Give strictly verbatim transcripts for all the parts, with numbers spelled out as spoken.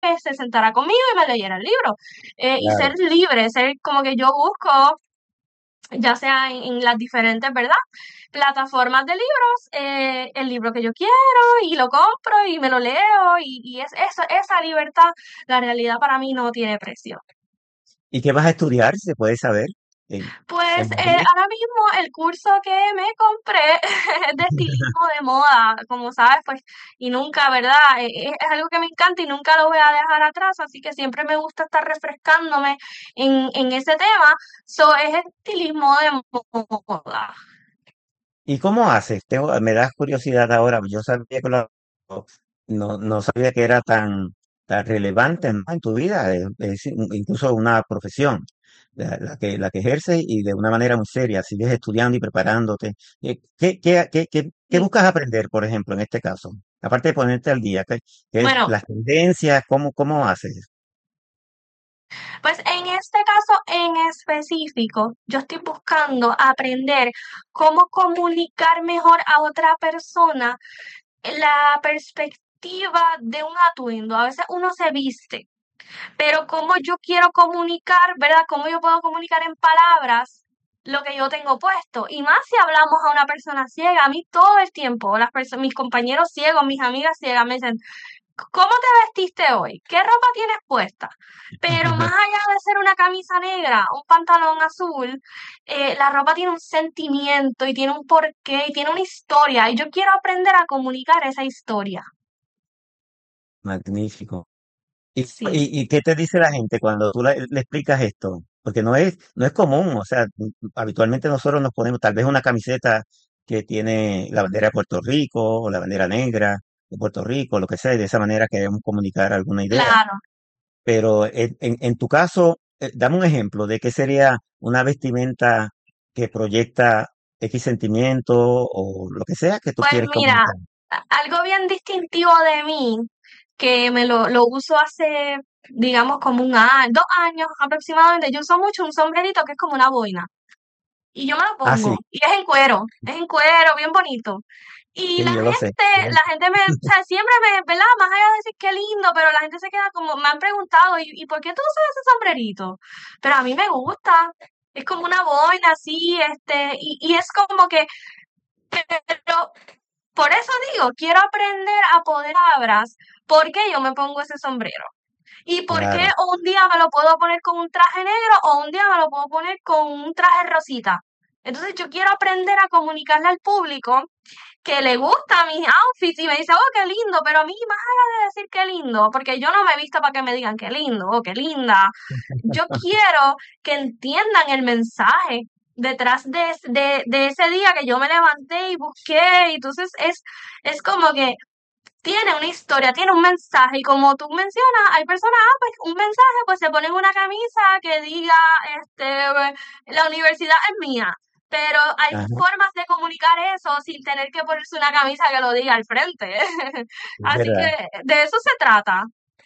que se sentara conmigo y me leyera el libro. Eh, y ser Claro. libre, ser como que yo busco, ya sea en, en las diferentes, ¿verdad? Plataformas de libros, eh, el libro que yo quiero y lo compro y me lo leo y, y es eso, esa libertad, la realidad para mí no tiene precio. ¿Y qué vas a estudiar, si se puede saber? En, Pues en eh, Madrid. ahora mismo el curso que me compré es de estilismo de moda, como sabes, pues, y nunca, ¿verdad? Eh, eh, es algo que me encanta y nunca lo voy a dejar atrás, así que siempre me gusta estar refrescándome en, en ese tema. So, es estilismo de moda. ¿Y cómo haces? Tengo, me das curiosidad ahora. Yo sabía que lo, no, no sabía que era tan, tan relevante, ¿no?, en tu vida. Es, es in- incluso una profesión, la, la que, la que ejerces y de una manera muy seria. Sigues estudiando y preparándote. Eh, ¿Qué, qué, qué, qué, qué Sí. buscas aprender, por ejemplo, en este caso? Aparte de ponerte al día, ¿qué, qué es Bueno, las tendencias? ¿Cómo, cómo haces? pues en este caso en específico, yo estoy buscando aprender cómo comunicar mejor a otra persona la perspectiva de un atuendo. A veces uno se viste, pero cómo yo quiero comunicar, ¿verdad? Cómo yo puedo comunicar en palabras lo que yo tengo puesto. Y más si hablamos a una persona ciega, a mí todo el tiempo, las perso- mis compañeros ciegos, mis amigas ciegas me dicen, ¿cómo te vestiste hoy? ¿Qué ropa tienes puesta? Pero más allá de ser una camisa negra, un pantalón azul, eh, la ropa tiene un sentimiento y tiene un porqué y tiene una historia. Y yo quiero aprender a comunicar esa historia. Magnífico. ¿Y, Sí, y, y qué te dice la gente cuando tú le, le explicas esto? Porque no es, no es común, o sea, habitualmente nosotros nos ponemos tal vez una camiseta que tiene la bandera de Puerto Rico o la bandera negra de Puerto Rico, lo que sea, y de esa manera queremos comunicar alguna idea. claro. Pero en, en- en tu caso, eh, dame un ejemplo de qué sería una vestimenta que proyecta X sentimiento o lo que sea que tú Pues quieres mira, comunicar. a- algo bien distintivo de mí, que me lo, lo uso hace, digamos, como un año, dos años aproximadamente. Yo uso mucho un sombrerito que es como una boina. Y yo me lo Ah, sí, pongo. Y es en cuero, es en cuero, bien bonito. Y la sí, yo lo sé. gente, la gente me, o sea, siempre me, ¿verdad? Más allá de decir qué lindo, pero la gente se queda como, me han preguntado, ¿y, y por qué tú usas ese sombrerito? Pero a mí me gusta. Es como una boina así, este, y, y es como que, pero por eso digo, quiero aprender a poder palabras, ¿por qué yo me pongo ese sombrero? ¿Y por qué Claro. un día me lo puedo poner con un traje negro o un día me lo puedo poner con un traje rosita? Entonces yo quiero aprender a comunicarle al público que le gusta mis outfits y me dice, oh, qué lindo, pero a mí más allá de decir qué lindo, porque yo no me he visto para que me digan qué lindo o qué linda, yo quiero que entiendan el mensaje detrás de, es- de, de ese día que yo me levanté y busqué, y entonces es, es como que tiene una historia, tiene un mensaje, y como tú mencionas, hay personas, ah, pues un mensaje, pues se ponen una camisa que diga, este, la universidad es mía, pero hay Ajá, formas de comunicar eso sin tener que ponerse una camisa que lo diga al frente. es Así que verdad. de eso se trata.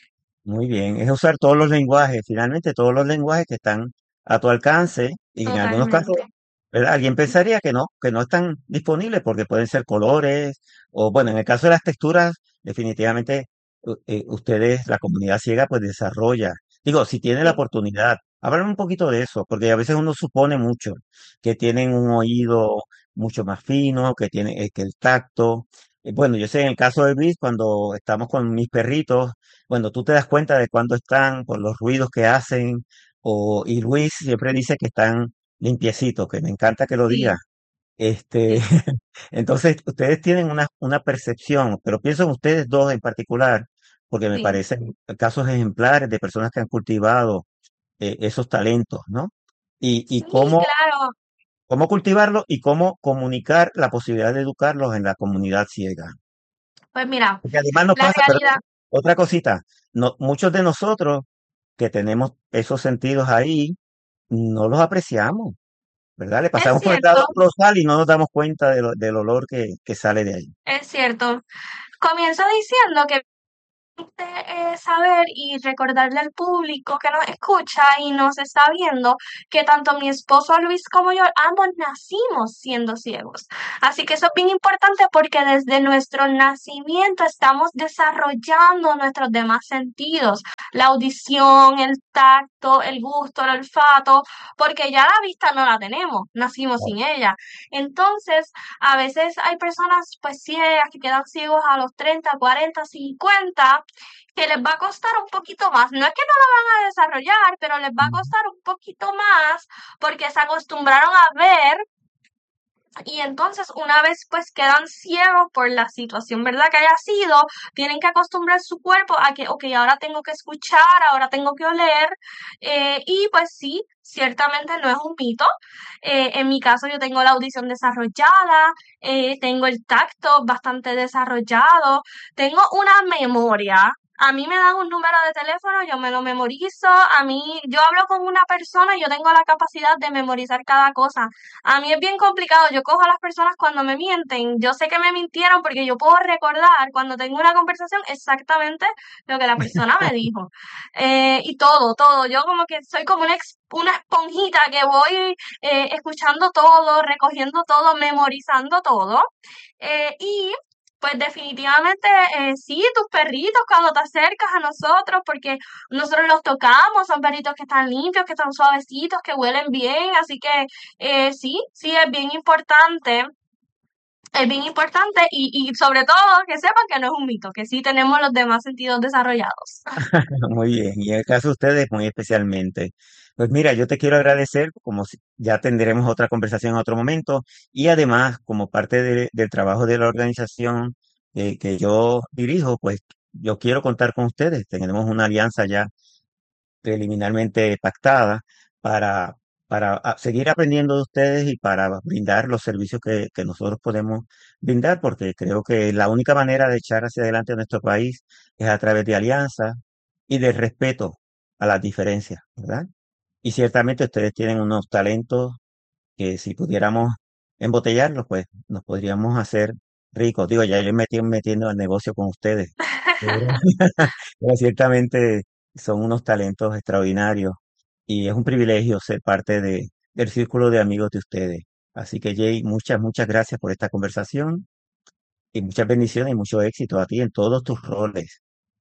Muy bien, es usar todos los lenguajes, finalmente todos los lenguajes que están a tu alcance y en algunos casos, Totalmente. ¿verdad?, alguien pensaría que no, que no están disponibles porque pueden ser colores o bueno, en el caso de las texturas, definitivamente u- eh, ustedes, la comunidad ciega, pues desarrolla. Digo, si tiene la Sí, oportunidad, háblame un poquito de eso, porque a veces uno supone mucho que tienen un oído mucho más fino, que tiene eh, que el tacto. Eh, Bueno, yo sé en el caso de Luis, cuando estamos con mis perritos, bueno, tú te das cuenta de cuándo están por los ruidos que hacen, o, y Luis siempre dice que están limpiecitos, que me encanta que lo diga. sí, Este, sí, entonces, ustedes tienen una, una percepción, pero pienso en ustedes dos en particular, porque me sí. parecen casos ejemplares de personas que han cultivado eh, esos talentos, ¿no? Y, y Sí, cómo, claro. cómo cultivarlos y cómo comunicar la posibilidad de educarlos en la comunidad ciega. Pues mira, Porque además nos la pasa, pero realidad, otra cosita, no, muchos de nosotros que tenemos esos sentidos ahí, no los apreciamos, ¿verdad? Le es pasamos por el lado cierto, rosal y no nos damos cuenta de lo- del olor que, que sale de ahí. es cierto. Comienzo diciendo que eh, saber y recordarle al público que nos escucha y nos está viendo que tanto mi esposo Luis como yo, ambos nacimos siendo ciegos. Así que eso es bien importante porque desde nuestro nacimiento estamos desarrollando nuestros demás sentidos, la audición, el tacto, el gusto, el olfato, porque ya la vista no la tenemos, nacimos sin ella. Entonces, a veces hay personas pues ciegas que quedan ciegos a los treinta, cuarenta, cincuenta, que les va a costar un poquito más. No es que no lo van a desarrollar, pero les va a costar un poquito más porque se acostumbraron a ver y entonces una vez pues quedan ciegos por la situación, ¿verdad? Que haya sido, tienen que acostumbrar su cuerpo a que, ok, ahora tengo que escuchar, ahora tengo que oler, eh, y pues sí, ciertamente no es un mito. Eh, en mi caso yo tengo la audición desarrollada, eh, tengo el tacto bastante desarrollado, tengo una memoria. A mí me dan un número de teléfono, yo me lo memorizo, a mí, yo hablo con una persona y yo tengo la capacidad de memorizar cada cosa. A mí es bien complicado, yo cojo a las personas cuando me mienten, yo sé que me mintieron porque yo puedo recordar cuando tengo una conversación exactamente lo que la persona me dijo. Eh, y todo, todo, yo como que soy como una, ex- una esponjita que voy eh, escuchando todo, recogiendo todo, memorizando todo. Eh, y pues definitivamente eh, sí, tus perritos cuando te acercas a nosotros, porque nosotros los tocamos, son perritos que están limpios, que están suavecitos, que huelen bien, así que eh, sí, sí es bien importante, es bien importante y, y sobre todo que sepan que no es un mito, que sí tenemos los demás sentidos desarrollados. Muy bien, y en el caso de ustedes, muy especialmente. Pues mira, yo te quiero agradecer, como si- ya tendremos otra conversación en otro momento, y además, como parte de- del trabajo de la organización eh, que yo dirijo, pues yo quiero contar con ustedes. Tenemos una alianza ya preliminarmente pactada para, para a- seguir aprendiendo de ustedes y para brindar los servicios que, que nosotros podemos brindar, porque creo que la única manera de echar hacia adelante a nuestro país es a través de alianzas y de respeto a las diferencias, ¿verdad? Y ciertamente ustedes tienen unos talentos que si pudiéramos embotellarlos, pues nos podríamos hacer ricos. Digo, ya yo me estoy metiendo al negocio con ustedes, pero, pero ciertamente son unos talentos extraordinarios y es un privilegio ser parte de, del círculo de amigos de ustedes. Así que Jay, muchas, muchas gracias por esta conversación y muchas bendiciones y mucho éxito a ti en todos tus roles.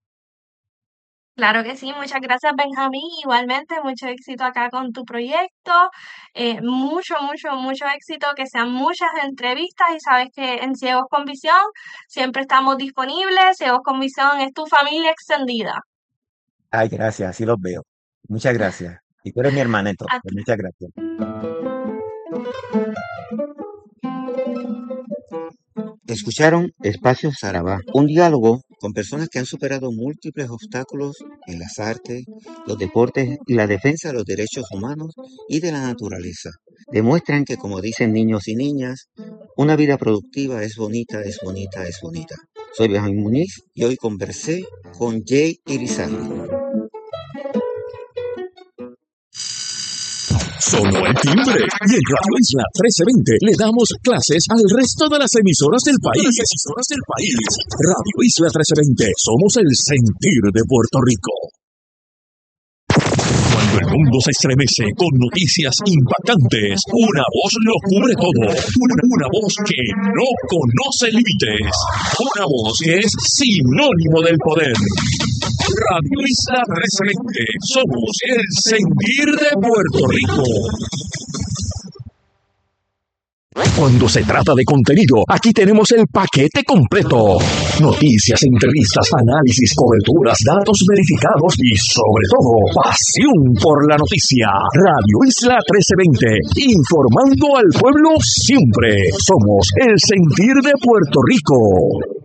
Claro que sí, muchas gracias Benjamín, igualmente mucho éxito acá con tu proyecto, eh, mucho, mucho, mucho éxito, que sean muchas entrevistas y sabes que en Ciegos con Visión siempre estamos disponibles, Ciegos con Visión es tu familia extendida. Ay, gracias, así los veo. Muchas gracias. Y tú eres mi hermana entonces. A- Muchas gracias. Escucharon Espacio Sarabá, un diálogo con personas que han superado múltiples obstáculos en las artes, los deportes y la defensa de los derechos humanos y de la naturaleza. Demuestran que, como dicen niños y niñas, una vida productiva es bonita, es bonita, es bonita. Soy Benjamín Muñiz y hoy conversé con Jay Irizarry. Sonó el timbre y en Radio Isla trece veinte le damos clases al resto de las emisoras del país. Emisoras del país. Radio Isla trece veinte, somos el sentir de Puerto Rico. Cuando el mundo se estremece con noticias impactantes, una voz lo cubre todo. Una, una voz que no conoce límites. Una voz que es sinónimo del poder. Radio Isla trece veinte, somos el sentir de Puerto Rico. Cuando se trata de contenido, aquí tenemos el paquete completo. Noticias, entrevistas, análisis, coberturas, datos verificados y, sobre todo, pasión por la noticia. Radio Isla trece veinte, informando al pueblo siempre. Somos el sentir de Puerto Rico.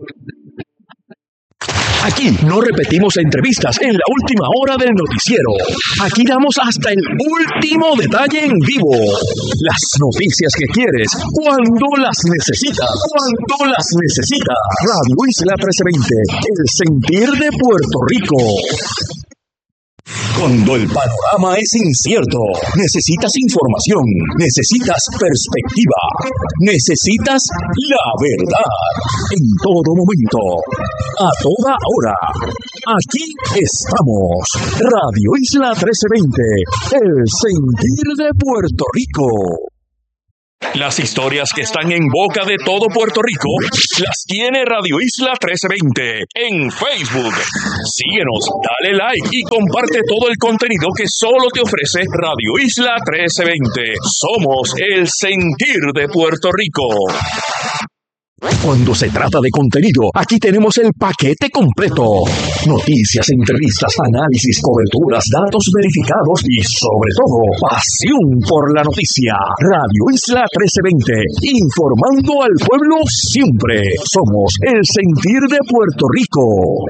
Aquí no repetimos entrevistas en la última hora del noticiero. Aquí damos hasta el último detalle en vivo. Las noticias que quieres, cuando las necesitas. Cuando las necesitas. Radio Isla trece veinte, el sentir de Puerto Rico. Cuando el panorama es incierto, necesitas información, necesitas perspectiva, necesitas la verdad. En todo momento, a toda hora. Aquí estamos, Radio Isla trece veinte, el sentir de Puerto Rico. Las historias que están en boca de todo Puerto Rico las tiene Radio Isla trece veinte en Facebook. Síguenos, dale like y comparte todo el contenido que solo te ofrece Radio Isla trece veinte. Somos el sentir de Puerto Rico. Cuando se trata de contenido, aquí tenemos el paquete completo. Noticias, entrevistas, análisis, coberturas, datos verificados y, sobre todo, pasión por la noticia. Radio Isla trece veinte, informando al pueblo siempre. Somos el sentir de Puerto Rico.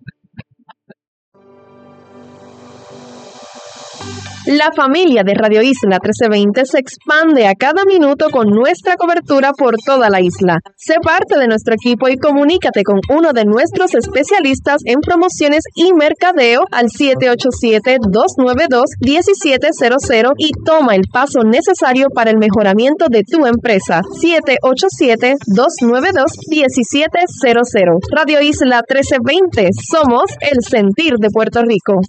La familia de Radio Isla trece veinte se expande a cada minuto con nuestra cobertura por toda la isla. Sé parte de nuestro equipo y comunícate con uno de nuestros especialistas en promociones y mercadeo al siete ocho siete, dos nueve dos, uno siete cero cero y toma el paso necesario para el mejoramiento de tu empresa. siete ocho siete, dos nueve dos, uno siete cero cero. Radio Isla trece veinte. Somos el sentir de Puerto Rico.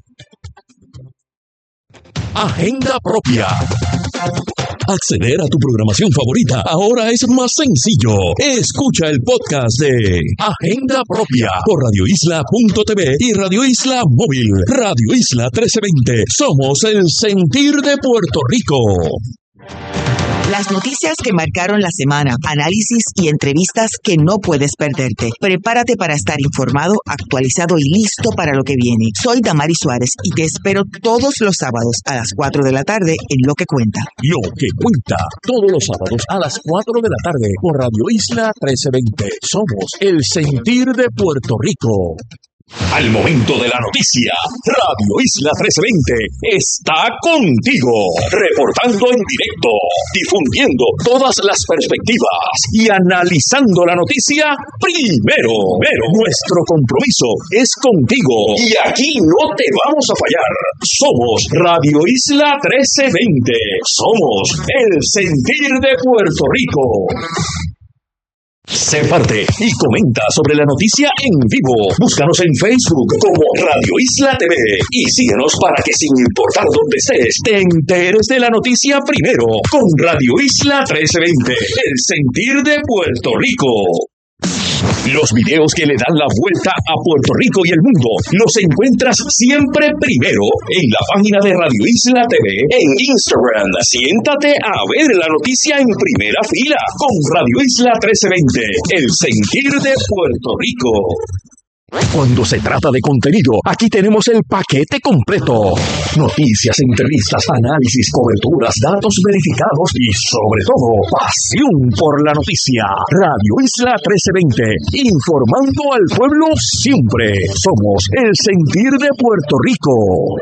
Agenda propia. Acceder a tu programación favorita ahora es más sencillo. Escucha el podcast de Agenda Propia por radio isla punto t v y Radio Isla Móvil. Radio Isla trece veinte. Somos el sentir de Puerto Rico. Las noticias que marcaron la semana, análisis y entrevistas que no puedes perderte. Prepárate para estar informado, actualizado y listo para lo que viene. Soy Damari Suárez y te espero todos los sábados a las cuatro de la tarde en Lo que Cuenta. Lo que Cuenta, todos los sábados a las cuatro de la tarde por Radio Isla trece veinte. Somos el sentir de Puerto Rico. Al momento de la noticia, Radio Isla trece veinte está contigo, reportando en directo, difundiendo todas las perspectivas y analizando la noticia primero. Pero nuestro compromiso es contigo y aquí no te vamos a fallar. Somos Radio Isla trece veinte. Somos el sentir de Puerto Rico. Sé parte y comenta sobre la noticia en vivo. Búscanos en Facebook como Radio Isla T V y síguenos para que sin importar dónde estés, te enteres de la noticia primero con Radio Isla trece veinte, el sentir de Puerto Rico. Los videos que le dan la vuelta a Puerto Rico y el mundo los encuentras siempre primero en la página de Radio Isla T V en Instagram. Siéntate a ver la noticia en primera fila con Radio Isla trece veinte, el sentir de Puerto Rico. Cuando se trata de contenido, aquí tenemos el paquete completo. Noticias, entrevistas, análisis, coberturas, datos verificados y, sobre todo, pasión por la noticia. Radio Isla trece veinte, informando al pueblo siempre. Somos el sentir de Puerto Rico.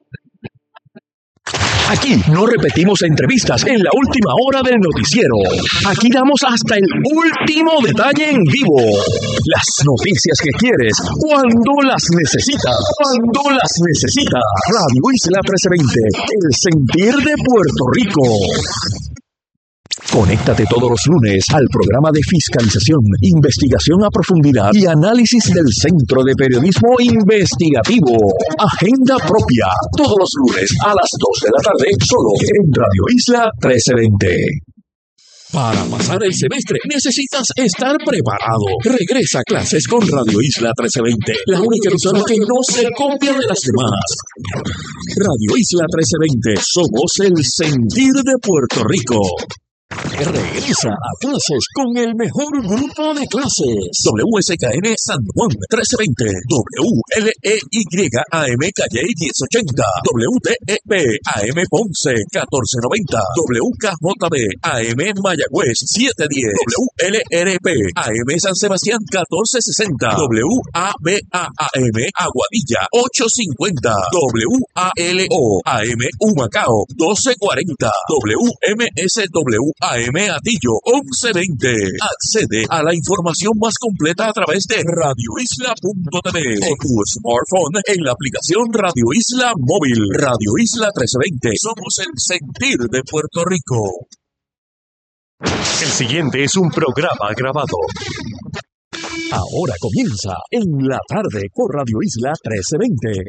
Aquí no repetimos entrevistas en la última hora del noticiero. Aquí damos hasta el último detalle en vivo. Las noticias que quieres, cuando las necesitas. Cuando las necesitas. Radio Isla trece veinte, el sentir de Puerto Rico. Conéctate todos los lunes al programa de fiscalización, investigación a profundidad y análisis del Centro de Periodismo Investigativo. Agenda Propia, todos los lunes a las dos de la tarde, solo en Radio Isla trece veinte. Para pasar el semestre necesitas estar preparado. Regresa a clases con Radio Isla trece veinte, la única emisora que no se copia de las demás. Radio Isla trece veinte, somos el sentir de Puerto Rico. Regresa a clases con el mejor grupo de clases. W S K N San Juan trece veinte, W L E Y A M Calle diez ochenta, W T E P A M Ponce catorce noventa, W K J B A M Mayagüez siete diez, W L R P A M San Sebastián catorce sesenta, W A B A A M Aguadilla ocho cincuenta, W A L O A M Humacao doce cuarenta, W M S W A M Atillo once veinte. Accede a la información más completa a través de radio isla punto t v o tu smartphone en la aplicación Radio Isla Móvil. Radio Isla trece veinte. Somos el sentir de Puerto Rico. El siguiente es un programa grabado. Ahora comienza En la Tarde por Radio Isla trece veinte.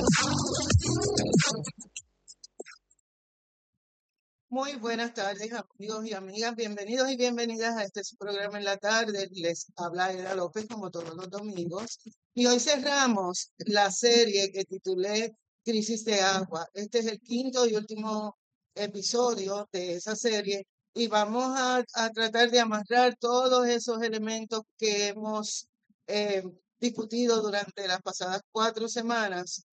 Muy buenas tardes, amigos y amigas. Bienvenidos y bienvenidas a este su programa en la tarde. Les habla Eda López, como todos los domingos. Y hoy cerramos la serie que titulé Crisis de Agua. Este es el quinto y último episodio de esa serie. Y vamos a, a tratar de amarrar todos esos elementos que hemos eh, discutido durante las pasadas cuatro semanas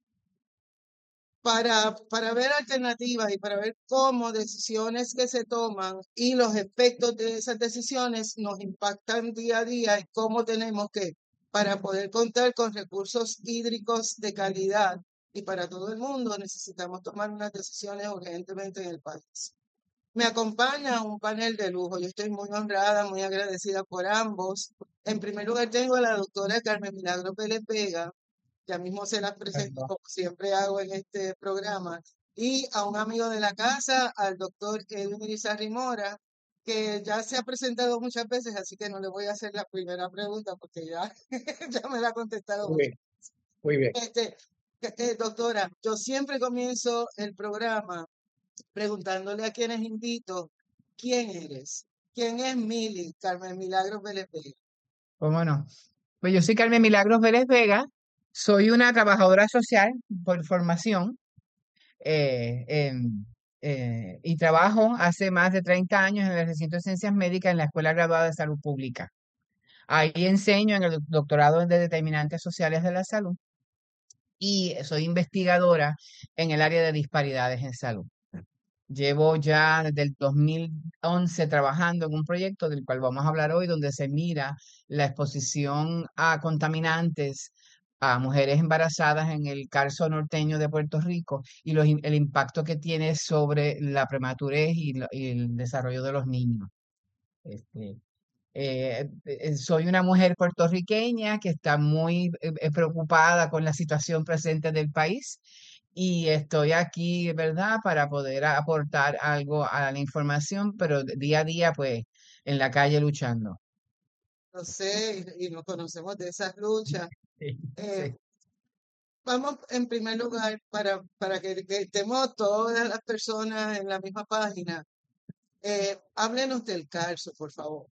para, para ver alternativas y para ver cómo decisiones que se toman y los efectos de esas decisiones nos impactan día a día y cómo tenemos que, para poder contar con recursos hídricos de calidad y para todo el mundo, necesitamos tomar unas decisiones urgentemente en el país. Me acompaña un panel de lujo. Yo estoy muy honrada, muy agradecida por ambos. En primer lugar, tengo a la doctora Carmen Milagro Pérez Vega. Ya mismo se las presento, como siempre hago en este programa. Y a un amigo de la casa, al doctor Edwin Irizarry Mora, que ya se ha presentado muchas veces, así que no le voy a hacer la primera pregunta porque ya, ya me la ha contestado. Muy bien, muy bien. Este, eh, doctora, yo siempre comienzo el programa preguntándole a quienes invito, ¿quién eres? ¿Quién es Mili, Carmen Milagros Vélez Vega? Pues bueno, pues yo soy Carmen Milagros Vélez Vega, soy una trabajadora social por formación eh, em, eh, y trabajo hace más de treinta años en el recinto de ciencias médicas en la Escuela Graduada de Salud Pública. Ahí enseño en el doctorado de determinantes sociales de la salud y soy investigadora en el área de disparidades en salud. Llevo ya desde el dos mil once trabajando en un proyecto del cual vamos a hablar hoy, donde se mira la exposición a contaminantes a mujeres embarazadas en el Carso norteño de Puerto Rico y los, el impacto que tiene sobre la prematurez y, lo- y el desarrollo de los niños. Este, eh, eh, soy una mujer puertorriqueña que está muy eh, eh, preocupada con la situación presente del país y estoy aquí, ¿verdad?, para poder a- aportar algo a la información, pero día a día, pues, en la calle luchando. No sé, y, y nos conocemos de esas luchas. Sí, Eh, sí. Vamos en primer lugar para, para que, que estemos todas las personas en la misma página. Eh, háblenos del Carso, por favor.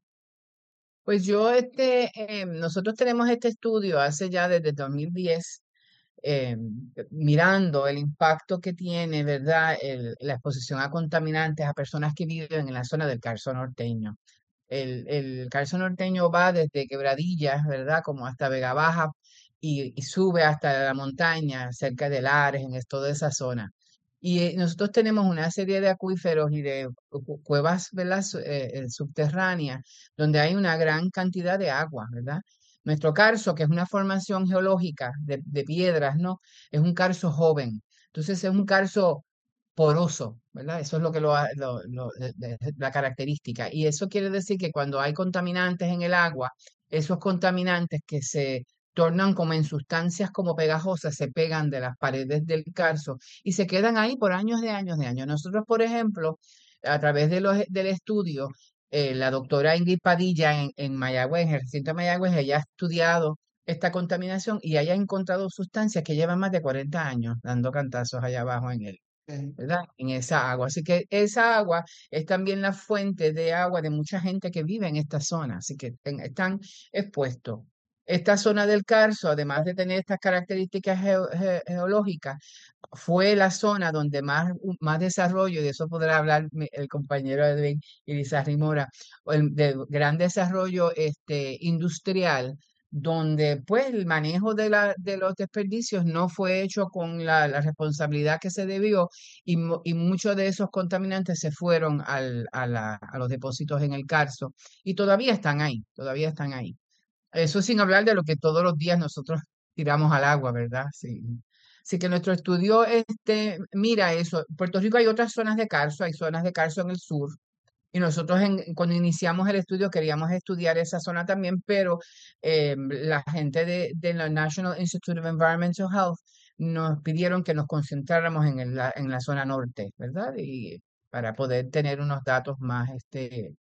Pues yo, este, eh, nosotros tenemos este estudio hace ya desde dos mil diez, eh, mirando el impacto que tiene, ¿verdad?, el- la exposición a contaminantes a personas que viven en la zona del Carso norteño. El, el Carso norteño va desde Quebradillas, ¿verdad?, como hasta Vega Baja y, y sube hasta la montaña, cerca de Lares, en es- toda esa zona. Y eh, nosotros tenemos una serie de acuíferos y de cu- cuevas, ¿verdad?, su- eh, eh, subterráneas, donde hay una gran cantidad de agua, ¿verdad? Nuestro carso, que es una formación geológica de, de piedras, ¿no? Es un carso joven. Entonces es un carso poroso, ¿verdad? Eso es lo que lo, ha- lo- lo- de- de- la característica. Y eso quiere decir que cuando hay contaminantes en el agua, esos contaminantes que se tornan como en sustancias como pegajosas, se pegan de las paredes del carso y se quedan ahí por años de años de años. Nosotros, por ejemplo, a través de los, del estudio, eh, la doctora Ingrid Padilla en, en Mayagüez, en el recinto de Mayagüez, ella ha estudiado esta contaminación y haya encontrado sustancias que llevan más de cuarenta años dando cantazos allá abajo en él, Eh, ¿verdad? En esa agua. Así que esa agua es también la fuente de agua de mucha gente que vive en esta zona, así que ten- están expuestos. Esta zona del Carso, además de tener estas características geo- ge- geológicas, fue la zona donde más, más desarrollo, y de eso podrá hablar mi- el compañero Edwin Irizarry Mora, o el de gran desarrollo este, industrial, donde pues el manejo de, la, de los desperdicios no fue hecho con la, la responsabilidad que se debió y, mu- y muchos de esos contaminantes se fueron al, a, la- a los depósitos en el Carso y todavía están ahí, todavía están ahí. Eso sin hablar de lo que todos los días nosotros tiramos al agua, ¿verdad? Sí. Así que nuestro estudio este, mira eso. En Puerto Rico hay otras zonas de carso, hay zonas de carso en el sur. Y nosotros en- cuando iniciamos el estudio queríamos estudiar esa zona también, pero eh, la gente de, de la National Institute of Environmental Health nos pidieron que nos concentráramos en, el- la, en la zona norte, ¿verdad? Y para poder tener unos datos más este,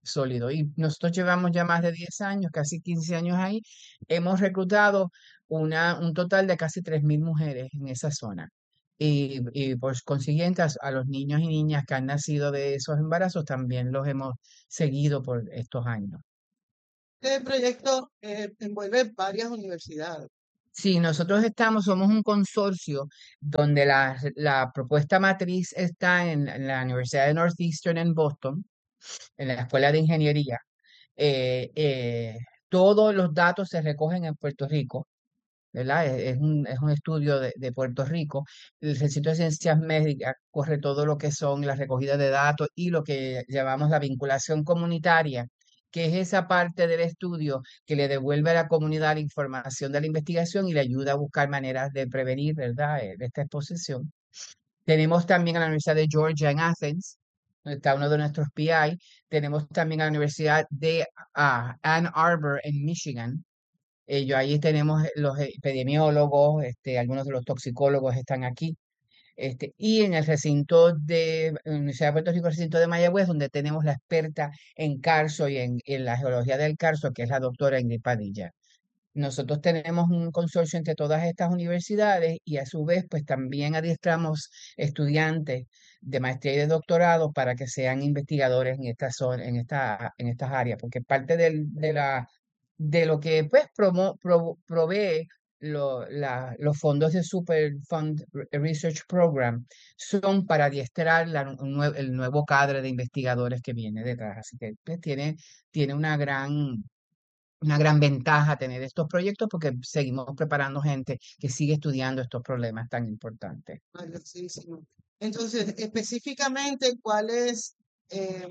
sólido. Y nosotros llevamos ya más de diez años, casi quince años ahí. Hemos reclutado una, un total de casi tres mil mujeres en esa zona. Y, y por consiguiente, a, a los niños y niñas que han nacido de esos embarazos también los hemos seguido por estos años. Este proyecto eh, envuelve varias universidades. Sí, nosotros estamos, somos un consorcio donde la, la propuesta matriz está en, en la Universidad de Northeastern en Boston, en la Escuela de Ingeniería. Eh, eh, todos los datos se recogen en Puerto Rico, ¿verdad? Es, es un, es un estudio de, de Puerto Rico. El recinto de ciencias médicas corre todo lo que son las recogidas de datos y lo que llamamos la vinculación comunitaria, que es esa parte del estudio que le devuelve a la comunidad la información de la investigación y le ayuda a buscar maneras de prevenir, ¿verdad?, eh, de esta exposición. Tenemos también a la Universidad de Georgia en Athens, donde está uno de nuestros P I. Tenemos también a la Universidad de ah, Ann Arbor en Michigan. Eh, yo ahí tenemos los epidemiólogos, este, algunos de los toxicólogos están aquí. Este, y en el recinto de la Universidad de Puerto Rico, el recinto de Mayagüez, donde tenemos la experta en carso y en, en la geología del carso, que es la doctora Ingrid Padilla. Nosotros tenemos un consorcio entre todas estas universidades y a su vez, pues también adiestramos estudiantes de maestría y de doctorado para que sean investigadores en esta zona, en esta, en estas áreas, porque parte del, de la, de lo que pues promo, pro- provee lo- la- los fondos de Superfund Research Program son para adiestrar la nue- el nuevo cadre de investigadores que viene detrás. Así que pues, tiene, tiene una gran una gran ventaja tener estos proyectos porque seguimos preparando gente que sigue estudiando estos problemas tan importantes. Valiosísimo. Entonces, específicamente, ¿cuál es eh,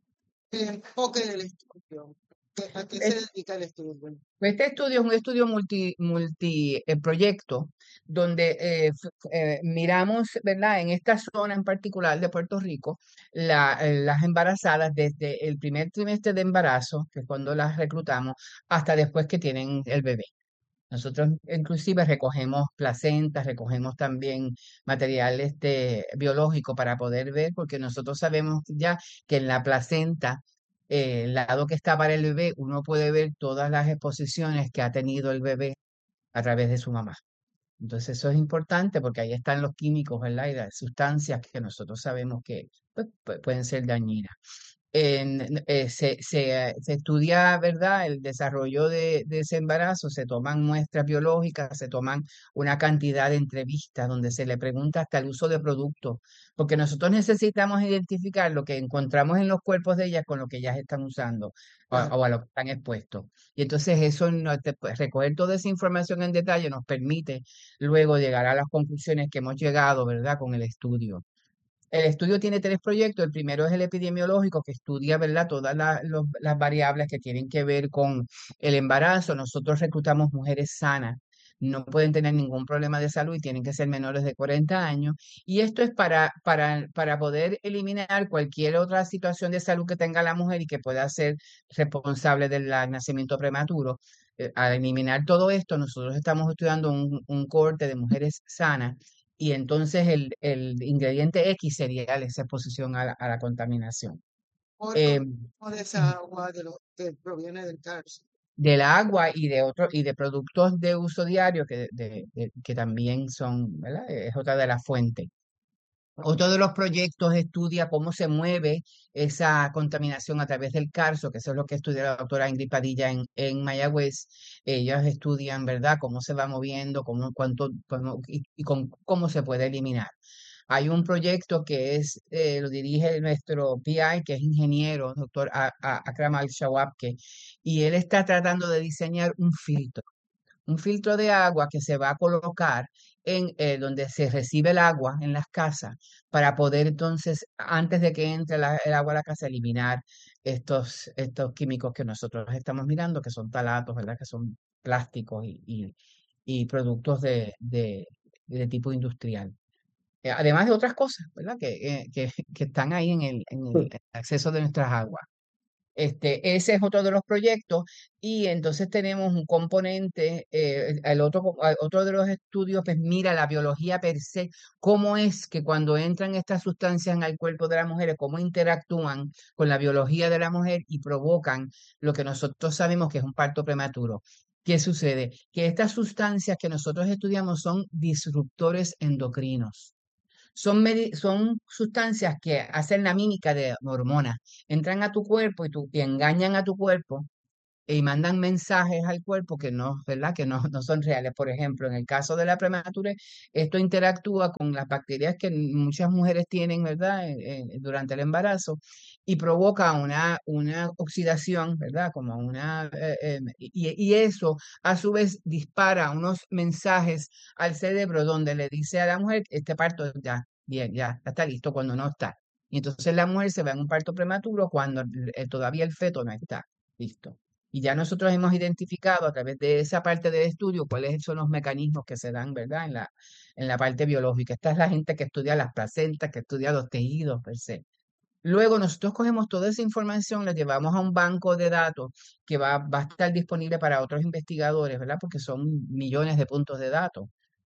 el enfoque del estudio? ¿Qué- ¿A qué se Es- dedica el estudio? Este estudio es un estudio multi, multi eh, proyecto donde eh, f- f- eh, miramos, ¿verdad? En esta zona en particular de Puerto Rico, la- eh, las embarazadas desde el primer trimestre de embarazo, que es cuando las reclutamos, hasta después que tienen el bebé. Nosotros inclusive recogemos placentas, recogemos también material este, biológico para poder ver, porque nosotros sabemos ya que en la placenta, eh, el lado que está para el bebé, uno puede ver todas las exposiciones que ha tenido el bebé a través de su mamá. Entonces eso es importante porque ahí están los químicos, ¿verdad? Y las sustancias que nosotros sabemos que pues, pu- pueden ser dañinas en- eh, se, se, se estudia, ¿verdad?, el desarrollo de, de ese embarazo, se toman muestras biológicas, se toman una cantidad de entrevistas donde se le pregunta hasta el uso de productos, porque nosotros necesitamos identificar lo que encontramos en los cuerpos de ellas con lo que ellas están usando o, a Claro. o a lo que están expuestos. Y entonces eso, no te- pues, recoger toda esa información en detalle nos permite luego llegar a las conclusiones que hemos llegado, ¿verdad?, con el estudio. El estudio tiene tres proyectos. El primero es el epidemiológico, que estudia, ¿verdad?, todas la- los- las variables que tienen que ver con el embarazo. Nosotros reclutamos mujeres sanas, no pueden tener ningún problema de salud y tienen que ser menores de cuarenta años. Y esto es para, para, para poder eliminar cualquier otra situación de salud que tenga la mujer y que pueda ser responsable del nacimiento prematuro. Eh, al eliminar todo esto, nosotros estamos estudiando un, un cohorte de mujeres sanas y entonces el, el ingrediente X sería esa exposición a la, a la contaminación. Por Eh, consumo de esa agua de lo que proviene del calcio. del agua y de otros y de productos de uso diario que, de- de- que también son, ¿verdad? Es otra de las fuentes. Otro de los proyectos estudia cómo se mueve esa contaminación a través del carso, que eso es lo que estudia la doctora Ingrid Padilla en, en Mayagüez. Ellas estudian, ¿verdad?, cómo se va moviendo, cómo, cuánto, cómo- y, y con, cómo se puede eliminar. Hay un proyecto que es, eh, lo dirige nuestro P I, que es ingeniero, doctor A- A- Akram Al-Shawabke, y él está tratando de diseñar un filtro un filtro de agua que se va a colocar en eh, donde se recibe el agua en las casas para poder entonces, antes de que entre la- el agua a la casa, eliminar estos, estos químicos que nosotros estamos mirando, que son talatos, ¿verdad? Que son plásticos y, y- y productos de, de- de tipo industrial. Eh, Además de otras cosas, ¿verdad? Que, eh, que, que están ahí en el, en el acceso de nuestras aguas. Este, ese es otro de los proyectos y entonces tenemos un componente, eh, el otro, co- a- otro de los estudios, pues mira la biología per se, cómo es que cuando entran estas sustancias en el cuerpo de las mujeres, cómo interactúan con la biología de la mujer y provocan lo que nosotros sabemos que es un parto prematuro. ¿Qué sucede? Que estas sustancias que nosotros estudiamos son disruptores endocrinos. Son, medi- son sustancias que hacen la mímica de hormonas. Entran a tu cuerpo y, tu, y engañan a tu cuerpo y mandan mensajes al cuerpo que no, ¿verdad? Que no, no son reales. Por ejemplo, en el caso de la prematurez, esto interactúa con las bacterias que muchas mujeres tienen, ¿verdad? Eh, eh, durante el embarazo y provoca una, una oxidación, ¿verdad? Como una, eh, eh, y, y eso a su vez dispara unos mensajes al cerebro donde le dice a la mujer, este parto ya, bien, ya, ya está listo cuando no está. Y entonces la mujer se va en un parto prematuro cuando eh, todavía el feto no está listo. Y ya nosotros hemos identificado a través de esa parte del estudio cuáles son los mecanismos que se dan, ¿verdad? En la, en la parte biológica. Esta es la gente que estudia las placentas, que estudia los tejidos per se. Luego nosotros cogemos toda esa información, la llevamos a un banco de datos que va, va a estar disponible para otros investigadores, ¿verdad? Porque son millones de puntos de datos.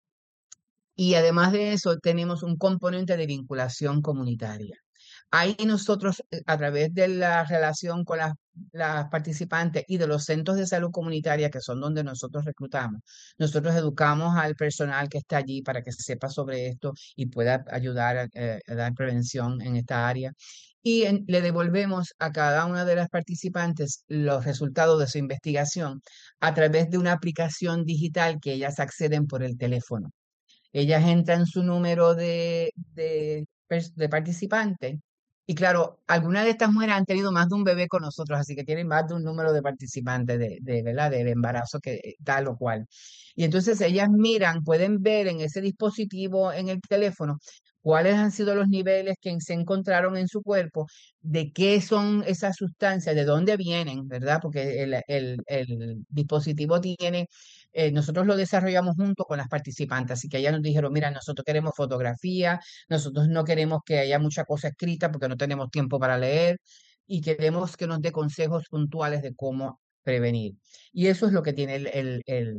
Y además de eso, tenemos un componente de vinculación comunitaria. Ahí nosotros, eh, a través de la relación con las, las participantes y de los centros de salud comunitaria, que son donde nosotros reclutamos, nosotros educamos al personal que está allí para que sepa sobre esto y pueda ayudar a, eh, a dar prevención en esta área. Y en- le devolvemos a cada una de las participantes los resultados de su investigación a través de una aplicación digital que ellas acceden por el teléfono. Ellas entran su número de, de, pers- de participantes. Y claro, algunas de estas mujeres han tenido más de un bebé con nosotros, así que tienen más de un número de participantes de, de, ¿verdad? Del embarazo que eh, tal o cual. Y entonces ellas miran, pueden ver en ese dispositivo en el teléfono cuáles han sido los niveles que se encontraron en su cuerpo, de qué son esas sustancias, de dónde vienen, ¿verdad? Porque el, el, el dispositivo tiene eh, nosotros lo desarrollamos junto con las participantes, así que ellas nos dijeron, mira, nosotros queremos fotografía, nosotros no queremos que haya mucha cosa escrita porque no tenemos tiempo para leer y queremos que nos dé consejos puntuales de cómo prevenir. Y eso es lo que tiene el, el, el,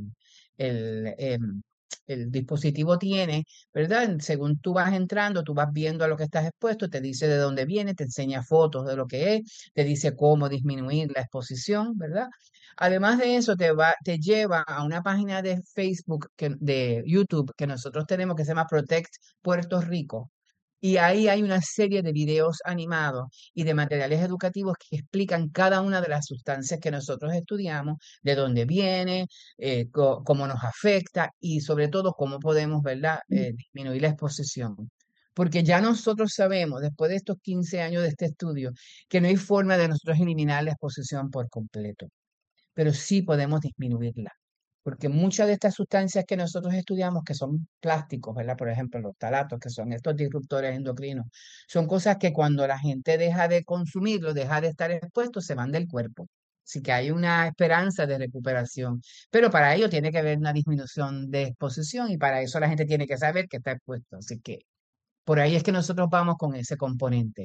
el, em, el dispositivo tiene, ¿verdad? Según tú vas entrando, tú vas viendo a lo que estás expuesto, te dice de dónde viene, te enseña fotos de lo que es, te dice cómo disminuir la exposición, ¿verdad? Además de eso, te va, te lleva a una página de Facebook, que, de YouTube que nosotros tenemos que se llama Protect Puerto Rico. Y ahí hay una serie de videos animados y de materiales educativos que explican cada una de las sustancias que nosotros estudiamos, de dónde viene, eh, co- cómo nos afecta y sobre todo cómo podemos, ¿verdad?, eh, disminuir la exposición. Porque ya nosotros sabemos, después de estos quince años de este estudio, que no hay forma de nosotros eliminar la exposición por completo, pero sí podemos disminuirla. Porque muchas de estas sustancias que nosotros estudiamos, que son plásticos, ¿verdad? Por ejemplo, los talatos, que son estos disruptores endocrinos, son cosas que cuando la gente deja de consumirlos, deja de estar expuesto, se van del cuerpo. Así que hay una esperanza de recuperación. Pero para ello tiene que haber una disminución de exposición y para eso la gente tiene que saber que está expuesto. Así que por ahí es que nosotros vamos con ese componente.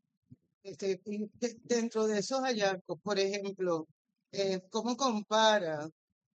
Este, y de- dentro de esos hallazgos, por ejemplo, eh, ¿cómo compara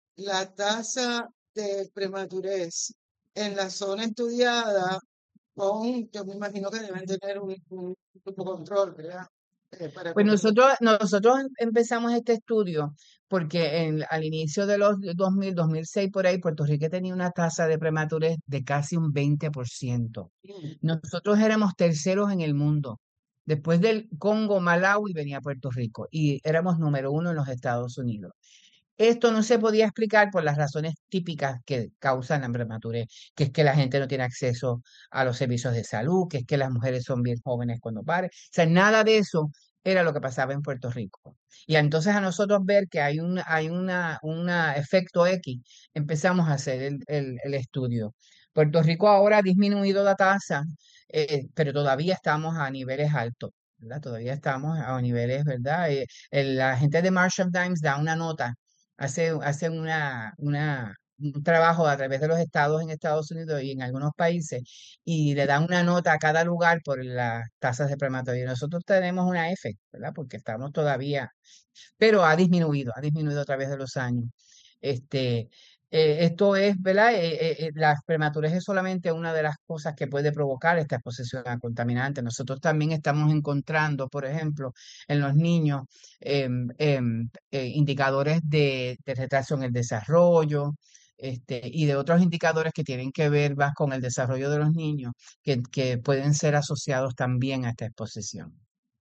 la tasa de prematurez en la zona estudiada con, yo me imagino que deben tener un, un, un control, ¿verdad? Eh, para Pues coger. nosotros, nosotros empezamos este estudio porque en- al inicio de los dos mil, dos mil seis por ahí, Puerto Rico tenía una tasa de prematurez de casi un veinte por ciento. Mm, Nosotros éramos terceros en el mundo. Después del Congo, Malawi venía Puerto Rico y éramos número uno en los Estados Unidos. Esto no se podía explicar por las razones típicas que causan la prematurez, que es que la gente no tiene acceso a los servicios de salud, que es que las mujeres son bien jóvenes cuando paren. O sea, nada de eso era lo que pasaba en Puerto Rico. Y entonces a nosotros ver que hay un hay una, una efecto X, empezamos a hacer el, el- el estudio. Puerto Rico ahora ha disminuido la tasa, eh, pero todavía estamos a niveles altos, ¿verdad? Todavía estamos a niveles, ¿verdad? Eh, el- la gente de Marshall Times da una nota hace, hace una, una, un trabajo a través de los estados en Estados Unidos y en algunos países y le dan una nota a cada lugar por las tasas de prematología. Nosotros tenemos una F, ¿verdad? Porque estamos todavía, pero ha disminuido, ha disminuido a través de los años. Este, eh, esto es, ¿verdad? Eh, eh, eh, la prematurez es solamente una de las cosas que puede provocar esta exposición a contaminantes. Nosotros también estamos encontrando, por ejemplo, en los niños em, em, eh, indicadores de, de retraso en el desarrollo. Este, y de otros indicadores que tienen que ver más con el desarrollo de los niños, que, que pueden ser asociados también a esta exposición.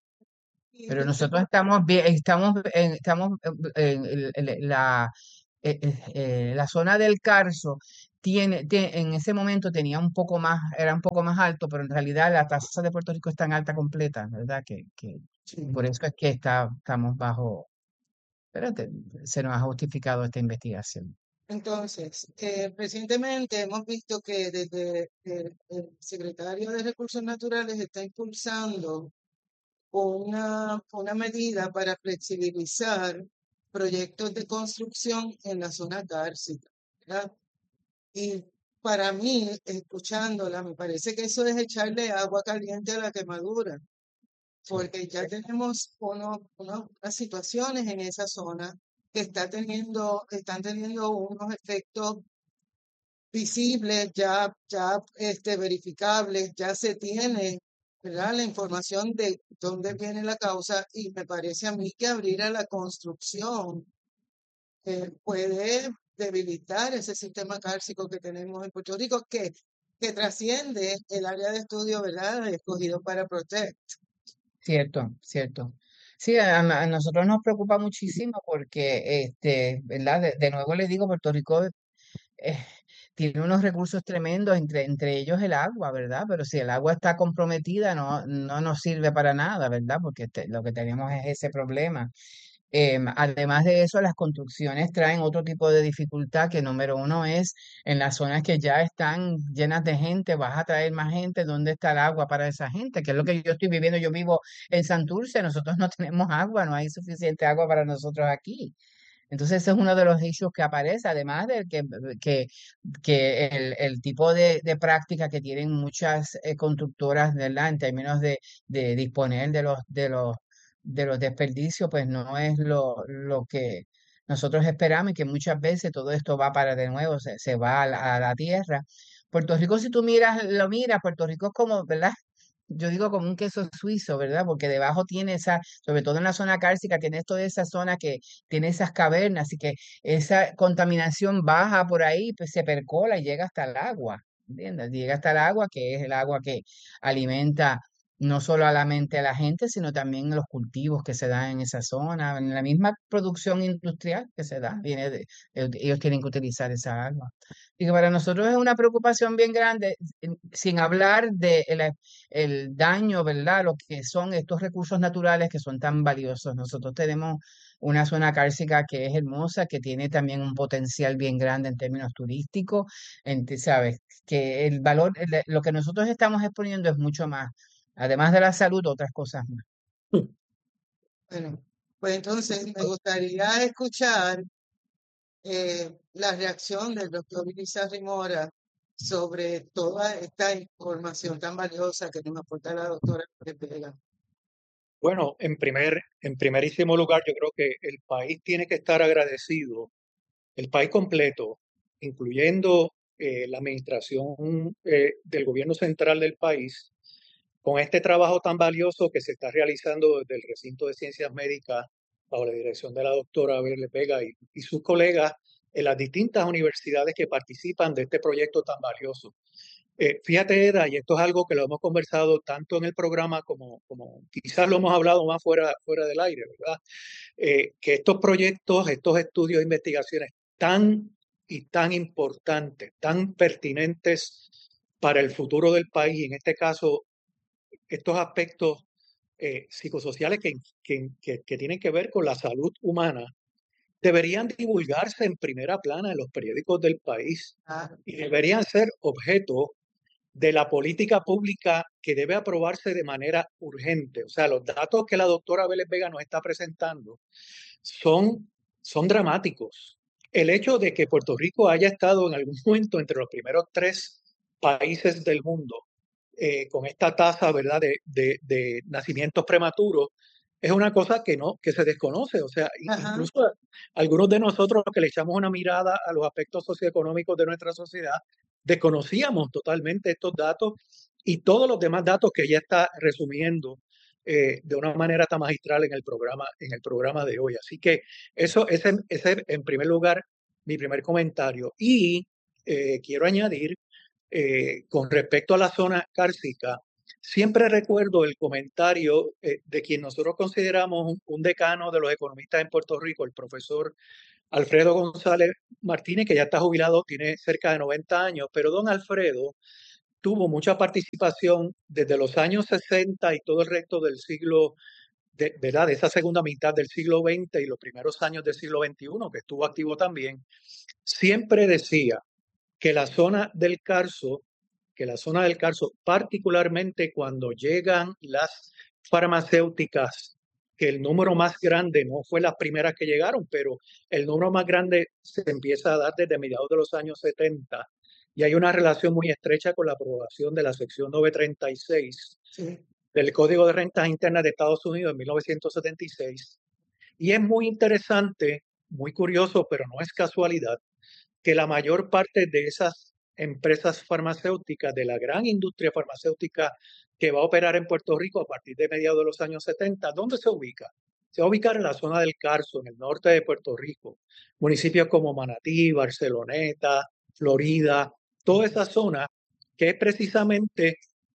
Y Pero usted, nosotros estamos bien, estamos en, estamos en, en- en la, eh, eh, eh, la zona del Carso tiene, tie- en ese momento tenía un poco más, era un poco más alto, pero en realidad la tasa de Puerto Rico es tan alta completa, ¿verdad? Que, que sí. por eso es que está, estamos bajo, espérate, se nos ha justificado esta investigación. Entonces, eh, recientemente hemos visto que desde el, el secretario de Recursos Naturales está impulsando una, una medida para flexibilizar proyectos de construcción en la zona cárcica, ¿verdad? Y para mí, escuchándola, me parece que eso es echarle agua caliente a la quemadura, porque ya tenemos uno- uno- unas situaciones en esa zona que está teniendo, están teniendo unos efectos visibles, ya, ya este, verificables, ya se tiene, ¿verdad? La información de dónde viene la causa y me parece a mí que abrir a la construcción eh, puede debilitar ese sistema cárcico que tenemos en Puerto Rico, que, que trasciende el área de estudio, ¿verdad? Escogido para Protect. Cierto, cierto. Sí, a, a nosotros nos preocupa muchísimo porque, este, ¿verdad? De, de nuevo les digo, Puerto Rico eh, tiene unos recursos tremendos, entre, entre ellos el agua, ¿verdad? Pero si el agua está comprometida, no, no nos sirve para nada, ¿verdad? Porque te- lo que tenemos es ese problema. Em, además de eso, las construcciones traen otro tipo de dificultad, que número uno es en las zonas que ya están llenas de gente, vas a traer más gente, ¿dónde está el agua para esa gente? Que es lo que yo estoy viviendo. Yo vivo en Santurce, nosotros no tenemos agua, no hay suficiente agua para nosotros aquí. Entonces, ese es uno de los issues que aparece, además de que, que, que el, el tipo de, de práctica que tienen muchas eh, constructoras, ¿verdad? En términos de, de disponer de los, de los, de los desperdicios, pues no es lo, lo que nosotros esperamos y que muchas veces todo esto va para de nuevo, se, se va a la, a la tierra. Puerto Rico, si tú miras, lo miras, Puerto Rico es como, ¿verdad? Yo digo como un queso suizo, ¿verdad? Porque debajo tiene esa, sobre todo en la zona cárcica, tiene toda esa zona que tiene esas cavernas y que esa contaminación baja por ahí, pues se percola y llega hasta el agua, ¿entiendes? Llega hasta el agua, que es el agua que alimenta no solo a la mente de la gente, sino también los cultivos que se dan en esa zona, en la misma producción industrial que se da, viene de, ellos ellos tienen que utilizar esa agua. Y que para nosotros es una preocupación bien grande, en- sin hablar de el, el daño, ¿verdad? Lo que son estos recursos naturales que son tan valiosos. Nosotros tenemos una zona cárcica que es hermosa, que tiene también un potencial bien grande en términos turísticos, en- ¿sabes? Que el valor, el- lo que nosotros estamos exponiendo es mucho más, además de la salud, otras cosas más. Bueno, pues entonces me gustaría escuchar eh, la reacción del doctor Irizarry Mora sobre toda esta información tan valiosa que nos aporta la doctora López Vega. Bueno, en primer, en primerísimo lugar, yo creo que el país tiene que estar agradecido, el país completo, incluyendo eh, la administración eh, del gobierno central del país, con este trabajo tan valioso que se está realizando desde el recinto de ciencias médicas bajo la dirección de la doctora Vélez Vega y, y sus colegas en las distintas universidades que participan de este proyecto tan valioso. Eh, fíjate, Eda, y esto es algo que lo hemos conversado tanto en el programa como, como quizás lo hemos hablado más fuera, fuera del aire, ¿verdad? Eh, que estos proyectos, estos estudios de investigaciones tan y tan importantes, tan pertinentes para el futuro del país, y en este caso, estos aspectos eh, psicosociales que, que, que, que tienen que ver con la salud humana, deberían divulgarse en primera plana en los periódicos del país Ah, y deberían ser objeto de la política pública que debe aprobarse de manera urgente. O sea, los datos que la doctora Vélez Vega nos está presentando son, son dramáticos. el hecho de que Puerto Rico haya estado en algún momento entre los primeros tres países del mundo eh, con esta tasa, ¿verdad?, de, de, de nacimientos prematuros, es una cosa que no, que se desconoce. O sea, Ajá. incluso algunos de nosotros que le echamos una mirada a los aspectos socioeconómicos de nuestra sociedad, desconocíamos totalmente estos datos y todos los demás datos que ella está resumiendo eh, de una manera tan magistral en el programa, en el programa de hoy. Así que eso, ese, ese en primer lugar, mi primer comentario. Y eh, quiero añadir, eh, con respecto a la zona cárcica, siempre recuerdo el comentario eh, de quien nosotros consideramos un, un decano de los economistas en Puerto Rico, el profesor Alfredo González Martínez, que ya está jubilado, tiene cerca de noventa años, pero don Alfredo tuvo mucha participación desde los años sesenta y todo el resto del siglo, de, ¿verdad?, de esa segunda mitad del siglo veinte y los primeros años del siglo veintiuno, que estuvo activo también. Siempre decía que la zona del Carso, que la zona del Carso, particularmente cuando llegan las farmacéuticas, que el número más grande no fue las primeras que llegaron, pero el número más grande se empieza a dar desde mediados de los años setenta y hay una relación muy estrecha con la aprobación de la sección novecientos treinta y seis Sí. del Código de Rentas Internas de Estados Unidos en mil novecientos setenta y seis. Y es muy interesante, muy curioso, pero no es casualidad, que la mayor parte de esas empresas farmacéuticas, de la gran industria farmacéutica que va a operar en Puerto Rico a partir de mediados de los años setenta, ¿dónde se ubica? Se va a ubicar en la zona del Carso, en el norte de Puerto Rico. Municipios como Manatí, Barceloneta, Florida, toda esa zona que es precisamente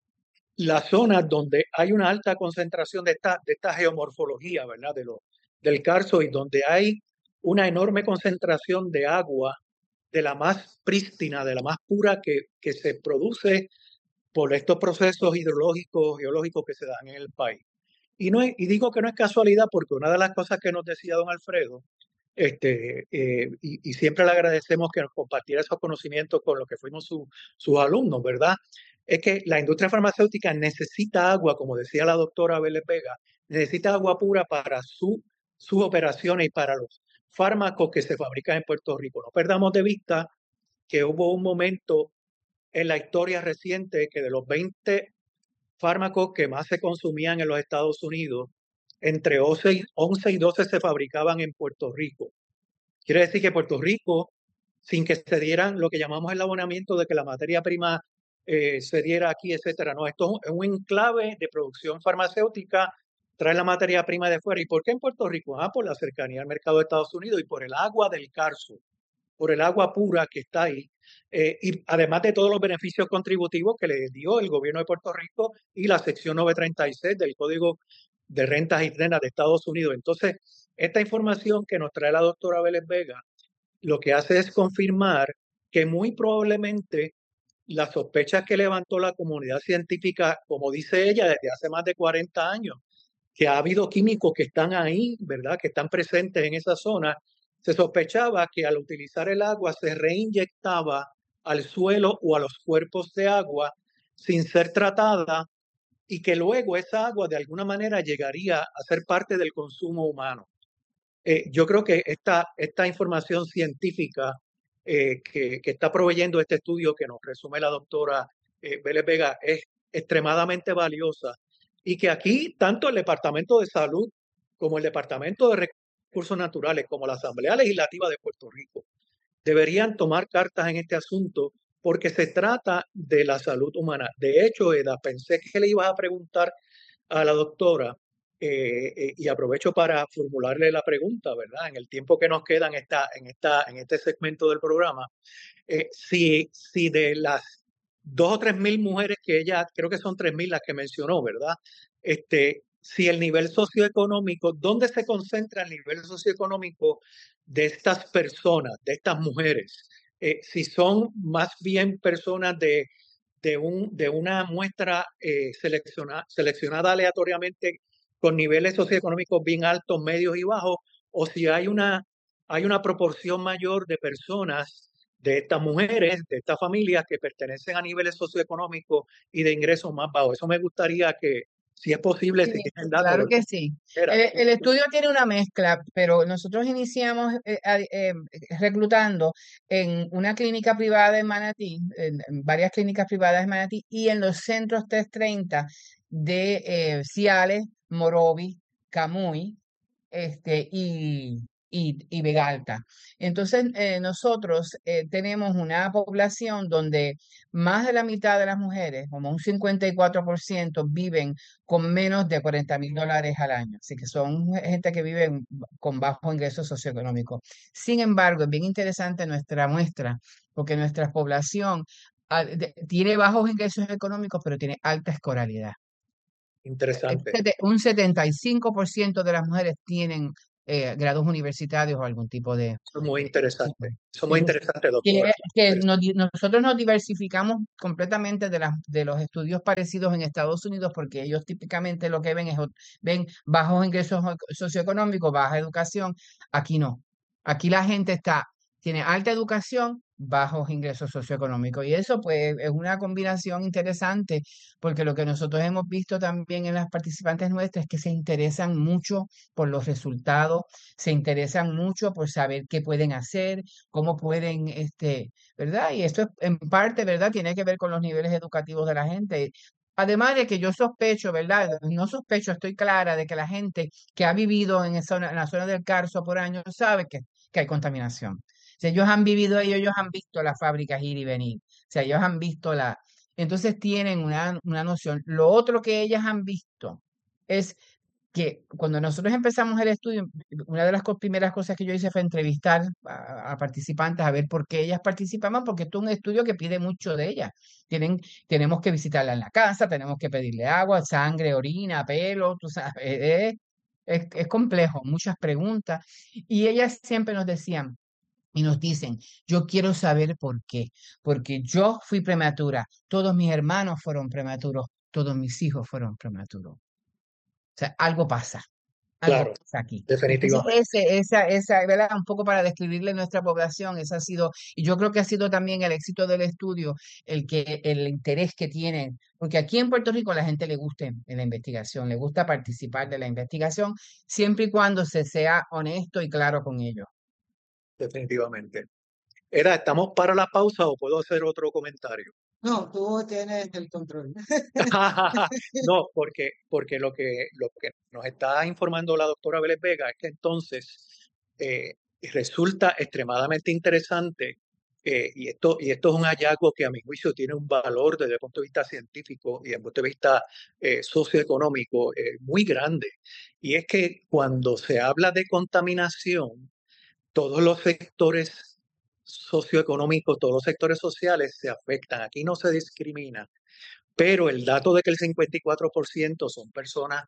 la zona donde hay una alta concentración de esta, de esta geomorfología, ¿verdad?, de lo, del Carso, y donde hay una enorme concentración de agua, de la más prístina, de la más pura que, que se produce por estos procesos hidrológicos, geológicos que se dan en el país. Y, no es, y digo que no es casualidad porque una de las cosas que nos decía don Alfredo, este, eh, y, y siempre le agradecemos que nos compartiera esos conocimientos con los que fuimos su, sus alumnos, ¿verdad?, es que la industria farmacéutica necesita agua, como decía la doctora Vélez Vega, necesita agua pura para su, sus operaciones y para los fármacos que se fabrican en Puerto Rico. No perdamos de vista que hubo un momento en la historia reciente que de los veinte fármacos que más se consumían en los Estados Unidos, entre once y doce se fabricaban en Puerto Rico. Quiere decir que Puerto Rico, sin que se dieran lo que llamamos el abonamiento de que la materia prima eh, se diera aquí, etcétera, no, esto es un enclave de producción farmacéutica, trae la materia prima de fuera. ¿Y por qué en Puerto Rico? Ah, por la cercanía al mercado de Estados Unidos y por el agua del Carso, por el agua pura que está ahí, eh, y además de todos los beneficios contributivos que le dio el gobierno de Puerto Rico y la sección novecientos treinta y seis del Código de Rentas Internas de Estados Unidos. Entonces, esta información que nos trae la doctora Vélez Vega, lo que hace es confirmar que muy probablemente las sospechas que levantó la comunidad científica, como dice ella, desde hace más de cuarenta años, que ha habido químicos que están ahí, ¿verdad?, que están presentes en esa zona, se sospechaba que al utilizar el agua se reinyectaba al suelo o a los cuerpos de agua sin ser tratada y que luego esa agua de alguna manera llegaría a ser parte del consumo humano. Eh, yo creo que esta, esta información científica eh, que, que está proveyendo este estudio que nos resume la doctora eh, Vélez Vega es extremadamente valiosa y que aquí tanto el Departamento de Salud como el Departamento de Recursos Naturales como la Asamblea Legislativa de Puerto Rico deberían tomar cartas en este asunto porque se trata de la salud humana. De hecho, Eda, pensé que le ibas a preguntar a la doctora eh, eh, y aprovecho para formularle la pregunta, ¿verdad?, en el tiempo que nos queda en, esta, en, esta, en este segmento del programa, eh, si, si de las dos o tres mil mujeres que ella, creo que son tres mil las que mencionó, ¿verdad?, este, si el nivel socioeconómico, ¿dónde se concentra el nivel socioeconómico de estas personas, de estas mujeres? Eh, si son más bien personas de, de, un, de una muestra eh, selecciona, seleccionada aleatoriamente con niveles socioeconómicos bien altos, medios y bajos, o si hay una, hay una proporción mayor de personas, de estas mujeres, de estas familias que pertenecen a niveles socioeconómicos y de ingresos más bajos. Eso me gustaría que, Si es posible, si Sí, tienen datos, claro que ¿verdad? sí. Era, El, el estudio tiene una mezcla, pero nosotros iniciamos eh, a- eh, reclutando en una clínica privada en Manatí, en, en varias clínicas privadas en Manatí y en los centros trescientos treinta de eh, Ciales, Morovi, Camuy, este, y, y, y Vega Alta. Entonces, eh, nosotros eh, tenemos una población donde más de la mitad de las mujeres, como un cincuenta y cuatro por ciento, viven con menos de cuarenta mil dólares al año. Así que son gente que vive en- con bajo ingreso socioeconómico. Sin embargo, es bien interesante nuestra muestra, porque nuestra población ah, de- tiene bajos ingresos económicos, pero tiene alta escolaridad. interesante. Sete- Un setenta y cinco por ciento de las mujeres tienen eh, grados universitarios o algún tipo de... Eso es muy de- interesante. Eso es muy Sí, interesante, que, doctora. que nos di- nosotros nos diversificamos completamente de, las de los estudios parecidos en Estados Unidos porque ellos típicamente lo que ven es ot- ven bajos ingresos o- socioeconómicos, baja educación. Aquí no. Aquí la gente está, tiene alta educación, bajos ingresos socioeconómicos. Y eso pues es una combinación interesante porque lo que nosotros hemos visto también en las participantes nuestras es que se interesan mucho por los resultados, se interesan mucho por saber qué pueden hacer, cómo pueden, este, ¿verdad? Y esto es, en parte, ¿verdad? Tiene que ver con los niveles educativos de la gente. Además de que yo sospecho, ¿verdad? No sospecho, estoy clara de que la gente que ha vivido en, esa, zona- en la zona del Carso por años sabe que, que hay contaminación. O sea, ellos han vivido ahí, ellos han visto las fábricas ir y venir. O sea, ellos han visto la... Entonces tienen una, una noción. Lo otro que ellas han visto es que cuando nosotros empezamos el estudio, una de las co- primeras cosas que yo hice fue entrevistar a, a participantes a ver por qué ellas participaban, porque esto es un estudio que pide mucho de ellas. Tienen, tenemos que visitarla en la casa, tenemos que pedirle agua, sangre, orina, pelo, tú sabes, es, es, es complejo, muchas preguntas. Y ellas siempre nos decían, y nos dicen, yo quiero saber por qué, porque yo fui prematura, todos mis hermanos fueron prematuros, todos mis hijos fueron prematuros. O sea, algo pasa, algo Claro, pasa aquí. Entonces, definitivamente. ese, esa, esa, ¿verdad? Un poco para describirle nuestra población, ese ha sido, y yo creo que ha sido también el éxito del estudio, el que, el interés que tienen, porque aquí en Puerto Rico a la gente le gusta en la investigación, le gusta participar de la investigación, siempre y cuando se sea honesto y claro con ellos. Definitivamente. Era, ¿estamos para la pausa o puedo hacer otro comentario? No, tú tienes el control. No, porque, porque lo que, lo que nos está informando la doctora Vélez Vega es que entonces eh, resulta extremadamente interesante eh, y, esto, y esto es un hallazgo que a mi juicio tiene un valor desde el punto de vista científico y desde el punto de vista eh, socioeconómico eh, muy grande. Y es que cuando se habla de contaminación, todos los sectores socioeconómicos, todos los sectores sociales se afectan. Aquí no se discrimina, pero el dato de que el cincuenta y cuatro por ciento son personas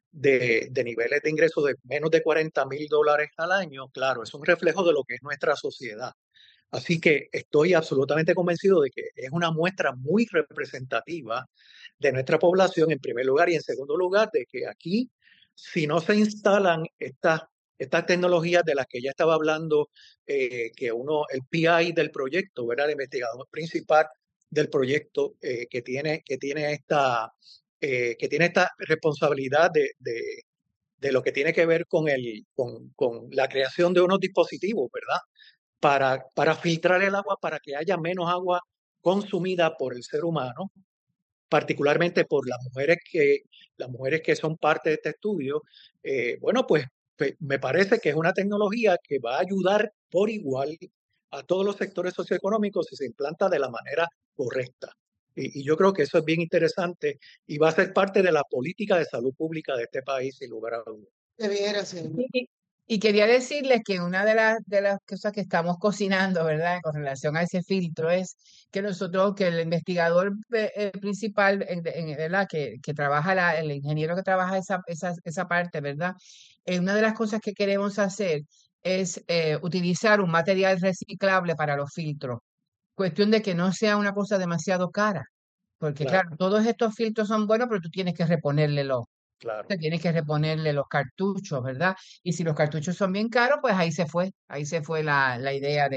de, de niveles de ingresos de menos de cuarenta mil dólares al año, claro, es un reflejo de lo que es nuestra sociedad. Así que estoy absolutamente convencido de que es una muestra muy representativa de nuestra población en primer lugar y en segundo lugar de que aquí, si no se instalan estas, estas tecnologías de las que ya estaba hablando, eh, que uno, el P I del proyecto, ¿verdad? El investigador principal del proyecto eh, que tiene, que tiene esta, eh, que tiene esta responsabilidad de, de, de lo que tiene que ver con, el, con, con la creación de unos dispositivos, ¿verdad? Para, para filtrar el agua, para que haya menos agua consumida por el ser humano, particularmente por las mujeres que, las mujeres que son parte de este estudio. Eh, bueno, pues, pues me parece que es una tecnología que va a ayudar por igual a todos los sectores socioeconómicos si se implanta de la manera correcta. Y, y yo creo que eso es bien interesante y va a ser parte de la política de salud pública de este país, sin lugar a dudas. Debiera ser. Y, y quería decirles que una de las, de las cosas que estamos cocinando, ¿verdad? Con relación a ese filtro es que nosotros, que el investigador eh, eh, principal, en, en- ¿verdad? Que, que trabaja, la, el ingeniero que trabaja esa, esa, esa parte, ¿verdad? Eh, una de las cosas que queremos hacer es eh, utilizar un material reciclable para los filtros. Cuestión de que no sea una cosa demasiado cara. Porque Claro, claro, todos estos filtros son buenos, pero tú tienes que reponerle claro. te tienes que reponerle los cartuchos, ¿verdad? Y si los cartuchos son bien caros, pues ahí se fue, ahí se fue la, la idea de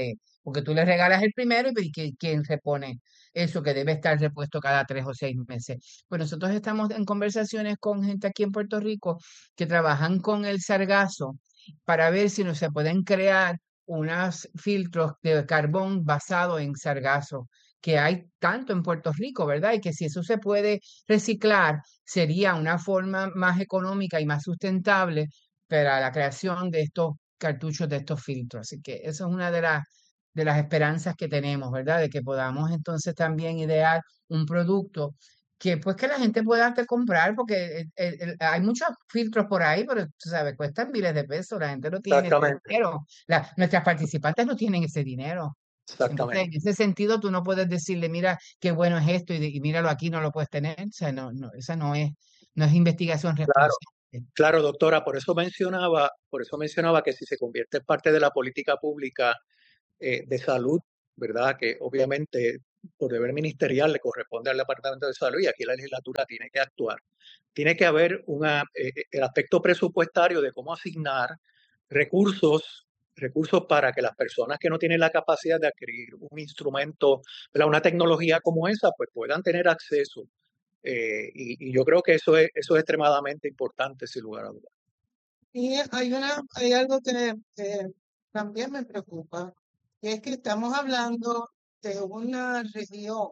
porque tú le regalas el primero y ¿qui- quién repone eso que debe estar repuesto cada tres o seis meses? Pues nosotros estamos en conversaciones con gente aquí en Puerto Rico que trabajan con el sargazo para ver si no se pueden crear unos filtros de carbón basado en sargazo que hay tanto en Puerto Rico, ¿verdad? Y que si eso se puede reciclar, sería una forma más económica y más sustentable para la creación de estos cartuchos, de estos filtros. Así que eso es una de las, de las esperanzas que tenemos, ¿verdad? De que podamos entonces también idear un producto que pues que la gente pueda hasta comprar, porque el- el- el- hay muchos filtros por ahí, pero tú sabes, cuestan miles de pesos, la gente no tiene ese Exactamente, dinero, la- nuestras participantes no tienen ese dinero. Entonces, exactamente. en ese sentido, tú no puedes decirle, mira, qué bueno es esto y, de- y míralo aquí, no lo puedes tener. O sea, no, no, esa no es, no es investigación Claro, responsable. claro, doctora, por eso mencionaba, por eso mencionaba que si se convierte en parte de la política pública eh, de salud, ¿verdad? Que obviamente por deber ministerial le corresponde al Departamento de Salud y aquí la legislatura tiene que actuar. Tiene que haber una, eh, eh, el aspecto presupuestario de cómo asignar recursos, recursos para que las personas que no tienen la capacidad de adquirir un instrumento, ¿verdad? Una tecnología como esa, pues puedan tener acceso. Eh, y, y yo creo que eso es, eso es extremadamente importante, sin lugar a dudas. Y hay una, hay algo que, que también me preocupa, que es que estamos hablando de una región,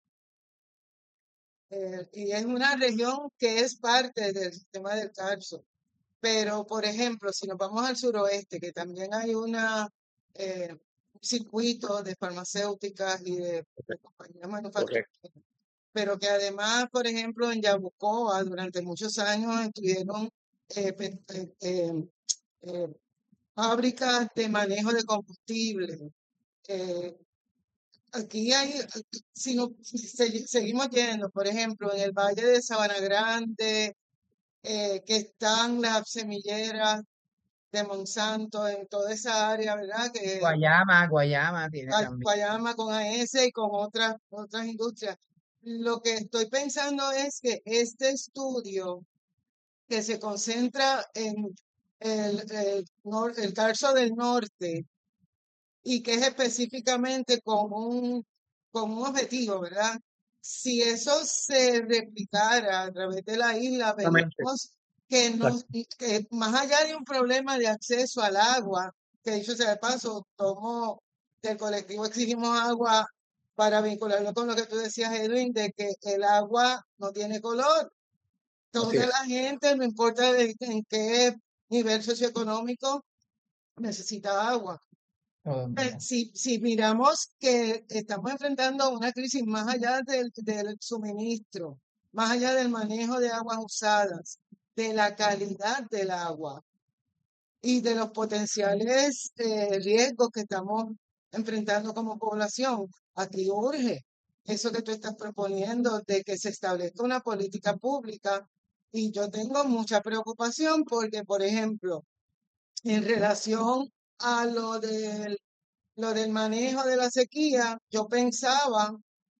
eh, y es una región que es parte del sistema del Carso. Pero, por ejemplo, si nos vamos al suroeste, que también hay una, eh, un circuito de farmacéuticas y de, de compañías manufactureras, Correcto. pero que además, por ejemplo, en Yabucoa durante muchos años estuvieron eh, pe- eh, eh, eh, fábricas de manejo de combustible. Eh, aquí hay, si, no- si se- seguimos yendo, por ejemplo, en el Valle de Sabana Grande, eh, que están las semilleras de Monsanto en toda esa área, ¿verdad? Que Guayama, Guayama tiene Gua- también. Guayama con A S y con otras, otras industrias. Lo que estoy pensando es que este estudio que se concentra en el, el, nor- el Carso del Norte y que es específicamente con un, con un objetivo, ¿verdad? Si eso se replicara a través de la isla, Exactamente. veríamos que, Exact- nos, que más allá de un problema de acceso al agua, que dicho sea de paso, tomo del colectivo Exigimos Agua para vincularlo con lo que tú decías, Edwin, de que el agua no tiene color. Así Toda es. la gente, no importa de- en qué nivel socioeconómico, necesita agua. Todo el Eh, mundo. Si, si miramos que estamos enfrentando una crisis más allá del, del suministro, más allá del manejo de aguas usadas, de la calidad del agua y de los potenciales eh, riesgos que estamos enfrentando como población, aquí urge eso que tú estás proponiendo de que se establezca una política pública. Y yo tengo mucha preocupación porque, por ejemplo, en relación a lo del lo del manejo de la sequía, yo pensaba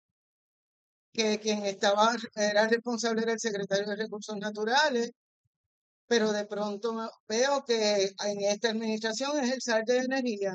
que quien estaba era responsable era el secretario de Recursos Naturales, pero de pronto me- veo que en esta administración es el S A R de Energía.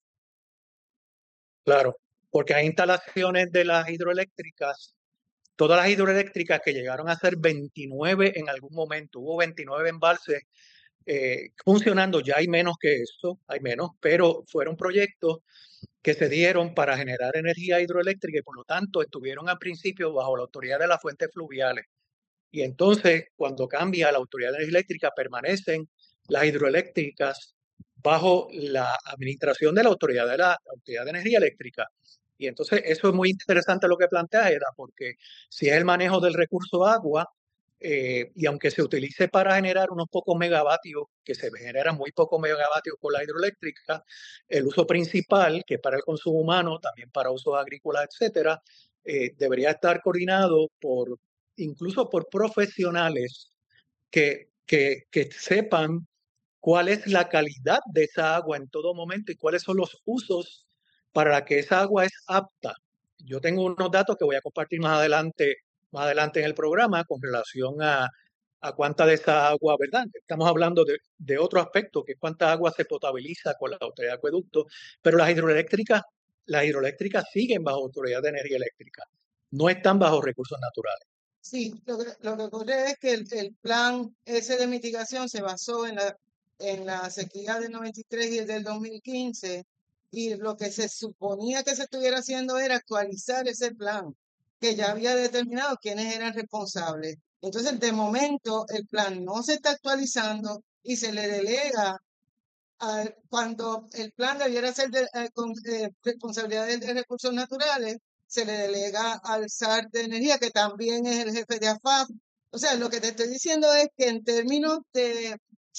Claro, porque hay instalaciones de las hidroeléctricas, todas las hidroeléctricas que llegaron a ser veintinueve en algún momento, hubo veintinueve embalses eh, funcionando, ya hay menos que eso, hay menos, pero fueron proyectos que se dieron para generar energía hidroeléctrica y por lo tanto estuvieron al principio bajo la autoridad de las fuentes fluviales. Y entonces, cuando cambia la autoridad de energía eléctrica, permanecen las hidroeléctricas bajo la administración de la autoridad de la autoridad de energía eléctrica. Y entonces eso es muy interesante lo que plantea Eda, porque si es el manejo del recurso agua, eh, y aunque se utilice para generar unos pocos megavatios, que se generan muy pocos megavatios con la hidroeléctrica, el uso principal, que es para el consumo humano, también para usos agrícolas, etcétera, eh, debería estar coordinado por incluso por profesionales que, que, que sepan cuál es la calidad de esa agua en todo momento y cuáles son los usos para la que esa agua es apta. Yo tengo unos datos que voy a compartir más adelante, más adelante en el programa con relación a, a cuánta de esa agua, ¿verdad? Estamos hablando de, de otro aspecto, que es cuánta agua se potabiliza con la autoridad de acueducto, pero las hidroeléctricas las hidroeléctricas siguen bajo Autoridad de Energía Eléctrica, no están bajo recursos naturales. Sí, lo que, lo que ocurre es que el, el plan ese de mitigación se basó en la, en la sequía del noventa y tres y el del dos mil quince, y lo que se suponía que se estuviera haciendo era actualizar ese plan, que ya había determinado quiénes eran responsables. Entonces, de momento, el plan no se está actualizando y se le delega a, cuando el plan debiera ser de, eh, con eh, responsabilidad de, de recursos naturales, se le delega al S A R de Energía, que también es el jefe de A F A P. O sea, lo que te estoy diciendo es que en términos de,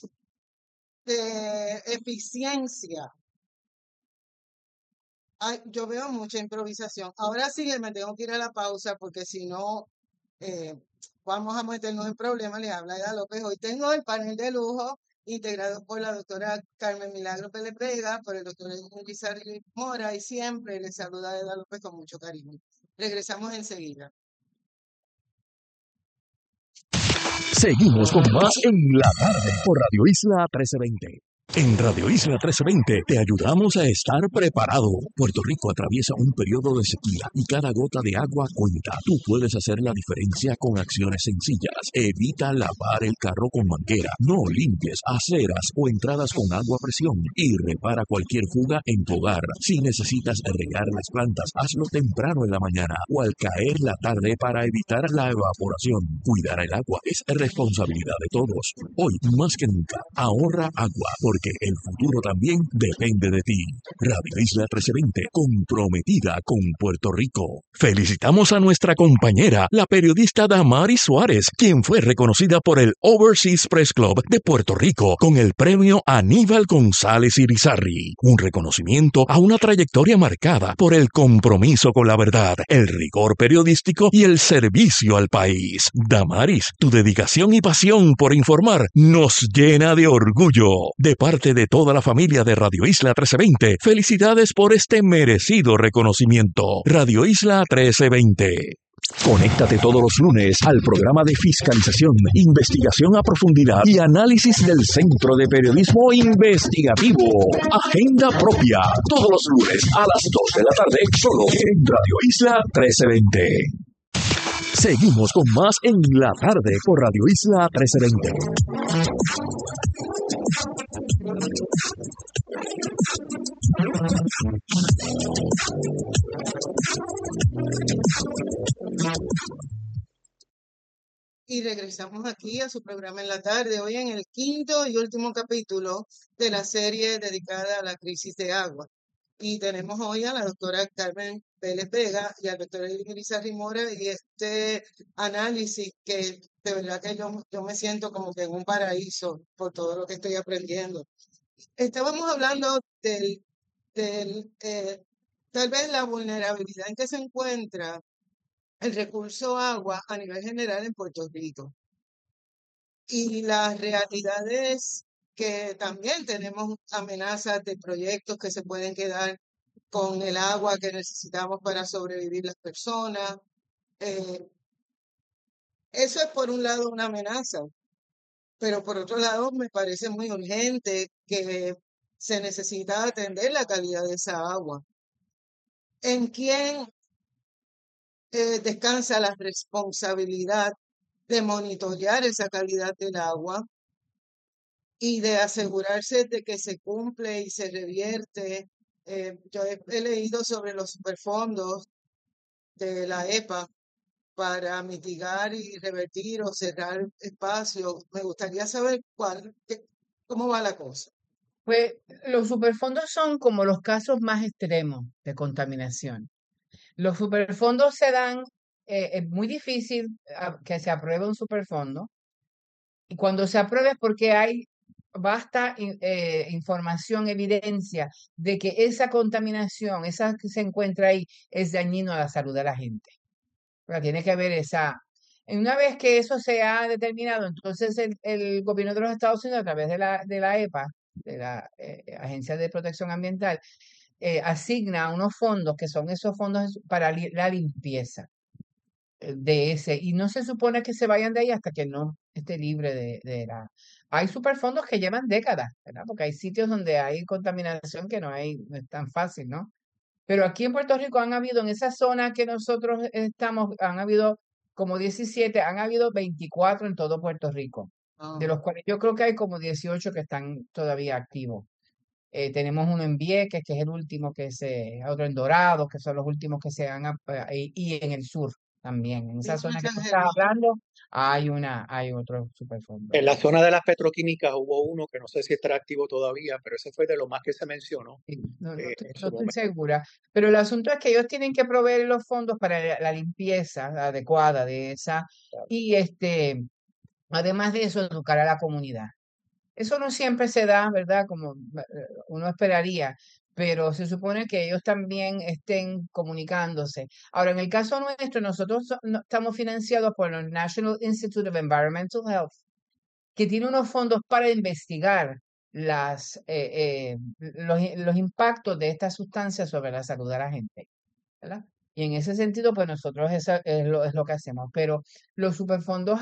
de eficiencia, hay- yo veo mucha improvisación. Ahora sí que me tengo que ir a la pausa porque si no, eh, vamos a meternos en problemas. Le habla Eda López. Hoy tengo el panel de lujo integrado por la doctora Carmen Milagro Pérez Vega, por el doctor Elizarri Mora, y siempre le saluda Eda López con mucho cariño. Regresamos enseguida. Seguimos con más en la tarde por Radio Isla trece veinte. En Radio Isla trece veinte te ayudamos a estar preparado. Puerto Rico atraviesa un periodo de sequía y cada gota de agua cuenta. Tú puedes hacer la diferencia con acciones sencillas. Evita lavar el carro con manguera. No limpies aceras o entradas con agua a presión. Y repara cualquier fuga en tu hogar. Si necesitas regar las plantas, hazlo temprano en la mañana o al caer la tarde para evitar la evaporación. Cuidar el agua es responsabilidad de todos. Hoy, más que nunca, ahorra agua, porque el futuro también depende de ti. Radio Isla trece veinte, comprometida con Puerto Rico. Felicitamos a nuestra compañera, la periodista Damaris Suárez, quien fue reconocida por el Overseas Press Club de Puerto Rico con el premio Aníbal González Irizarry. Un reconocimiento a una trayectoria marcada por el compromiso con la verdad, el rigor periodístico y el servicio al país. Damaris, tu dedicación y pasión por informar nos llena de orgullo. De parte de toda la familia de Radio Isla trece veinte, felicidades por este merecido reconocimiento. Radio Isla trece veinte. Conéctate todos los lunes al programa de fiscalización, investigación a profundidad y análisis del Centro de Periodismo Investigativo. Agenda propia, todos los lunes a las dos de la tarde, solo en Radio Isla trece veinte. Seguimos con más en la tarde por Radio Isla trece veinte. Y regresamos aquí a su programa en la tarde, hoy en el quinto y último capítulo de la serie dedicada a la crisis de agua. Y tenemos hoy a la doctora Carmen Vélez Vega y al doctor Elizarri Mora y este análisis que de verdad que yo, yo me siento como que en un paraíso por todo lo que estoy aprendiendo. Estábamos hablando del, del eh, tal vez la vulnerabilidad en que se encuentra el recurso agua a nivel general en Puerto Rico. Y la realidad es que también tenemos amenazas de proyectos que se pueden quedar con el agua que necesitamos para sobrevivir las personas. Eh, eso es por un lado una amenaza, pero por otro lado me parece muy urgente que se necesita atender la calidad de esa agua. ¿En quién eh, descansa la responsabilidad de monitorear esa calidad del agua y de asegurarse de que se cumple y se revierte? Eh, yo he, he leído sobre los superfondos de la E P A para mitigar y revertir o cerrar espacios. Me gustaría saber cuál, qué- cómo va la cosa. Pues los superfondos son como los casos más extremos de contaminación. Los superfondos se dan, eh, es muy difícil ah, que se apruebe un superfondo. Y cuando se apruebe es porque hay vasta in- eh, información, evidencia de que esa contaminación, esa que se encuentra ahí, es dañino a la salud de la gente. Pero tiene que haber esa. y Una vez que eso se ha determinado, entonces el, el gobierno de los Estados Unidos, a través de la, de la E P A, de la eh, Agencia de Protección Ambiental, eh, asigna unos fondos que son esos fondos para li- la limpieza eh, de ese, y no se supone que se vayan de ahí hasta que no esté libre de, de la. Hay superfondos que llevan décadas, ¿verdad? Porque hay sitios donde hay contaminación que no hay, no es tan fácil, ¿no? Pero aquí en Puerto Rico han habido, en esa zona que nosotros estamos, han habido como diecisiete, han habido veinticuatro en todo Puerto Rico, de Ah, los cuales yo creo que hay como dieciocho que están todavía activos. Eh, tenemos uno en Vieques, que es el último que se, otro en Dorado, que son los últimos que se han, ap- eh, y, y en el sur también. En sí, esa zona que muchas tú estás hermanas. hablando, hay una, hay otro superfondo. En la zona de las petroquímicas hubo uno que no sé si estará activo todavía, pero ese fue de lo más que se mencionó Sí, no, no eh, estoy, en no su estoy momento. segura, pero el asunto es que ellos tienen que proveer los fondos para la, la limpieza adecuada de esa y este, además de eso, educar a la comunidad. Eso no siempre se da, ¿verdad? Como eh, uno esperaría, pero se supone que ellos también estén comunicándose. Ahora, en el caso nuestro, nosotros so- no- estamos financiados por el National Institute of Environmental Health, que tiene unos fondos para investigar las, eh, eh, los, los impactos de estas sustancias sobre la salud de la gente, ¿verdad? Y en ese sentido, pues nosotros eso es lo, es lo que hacemos. Pero los superfondos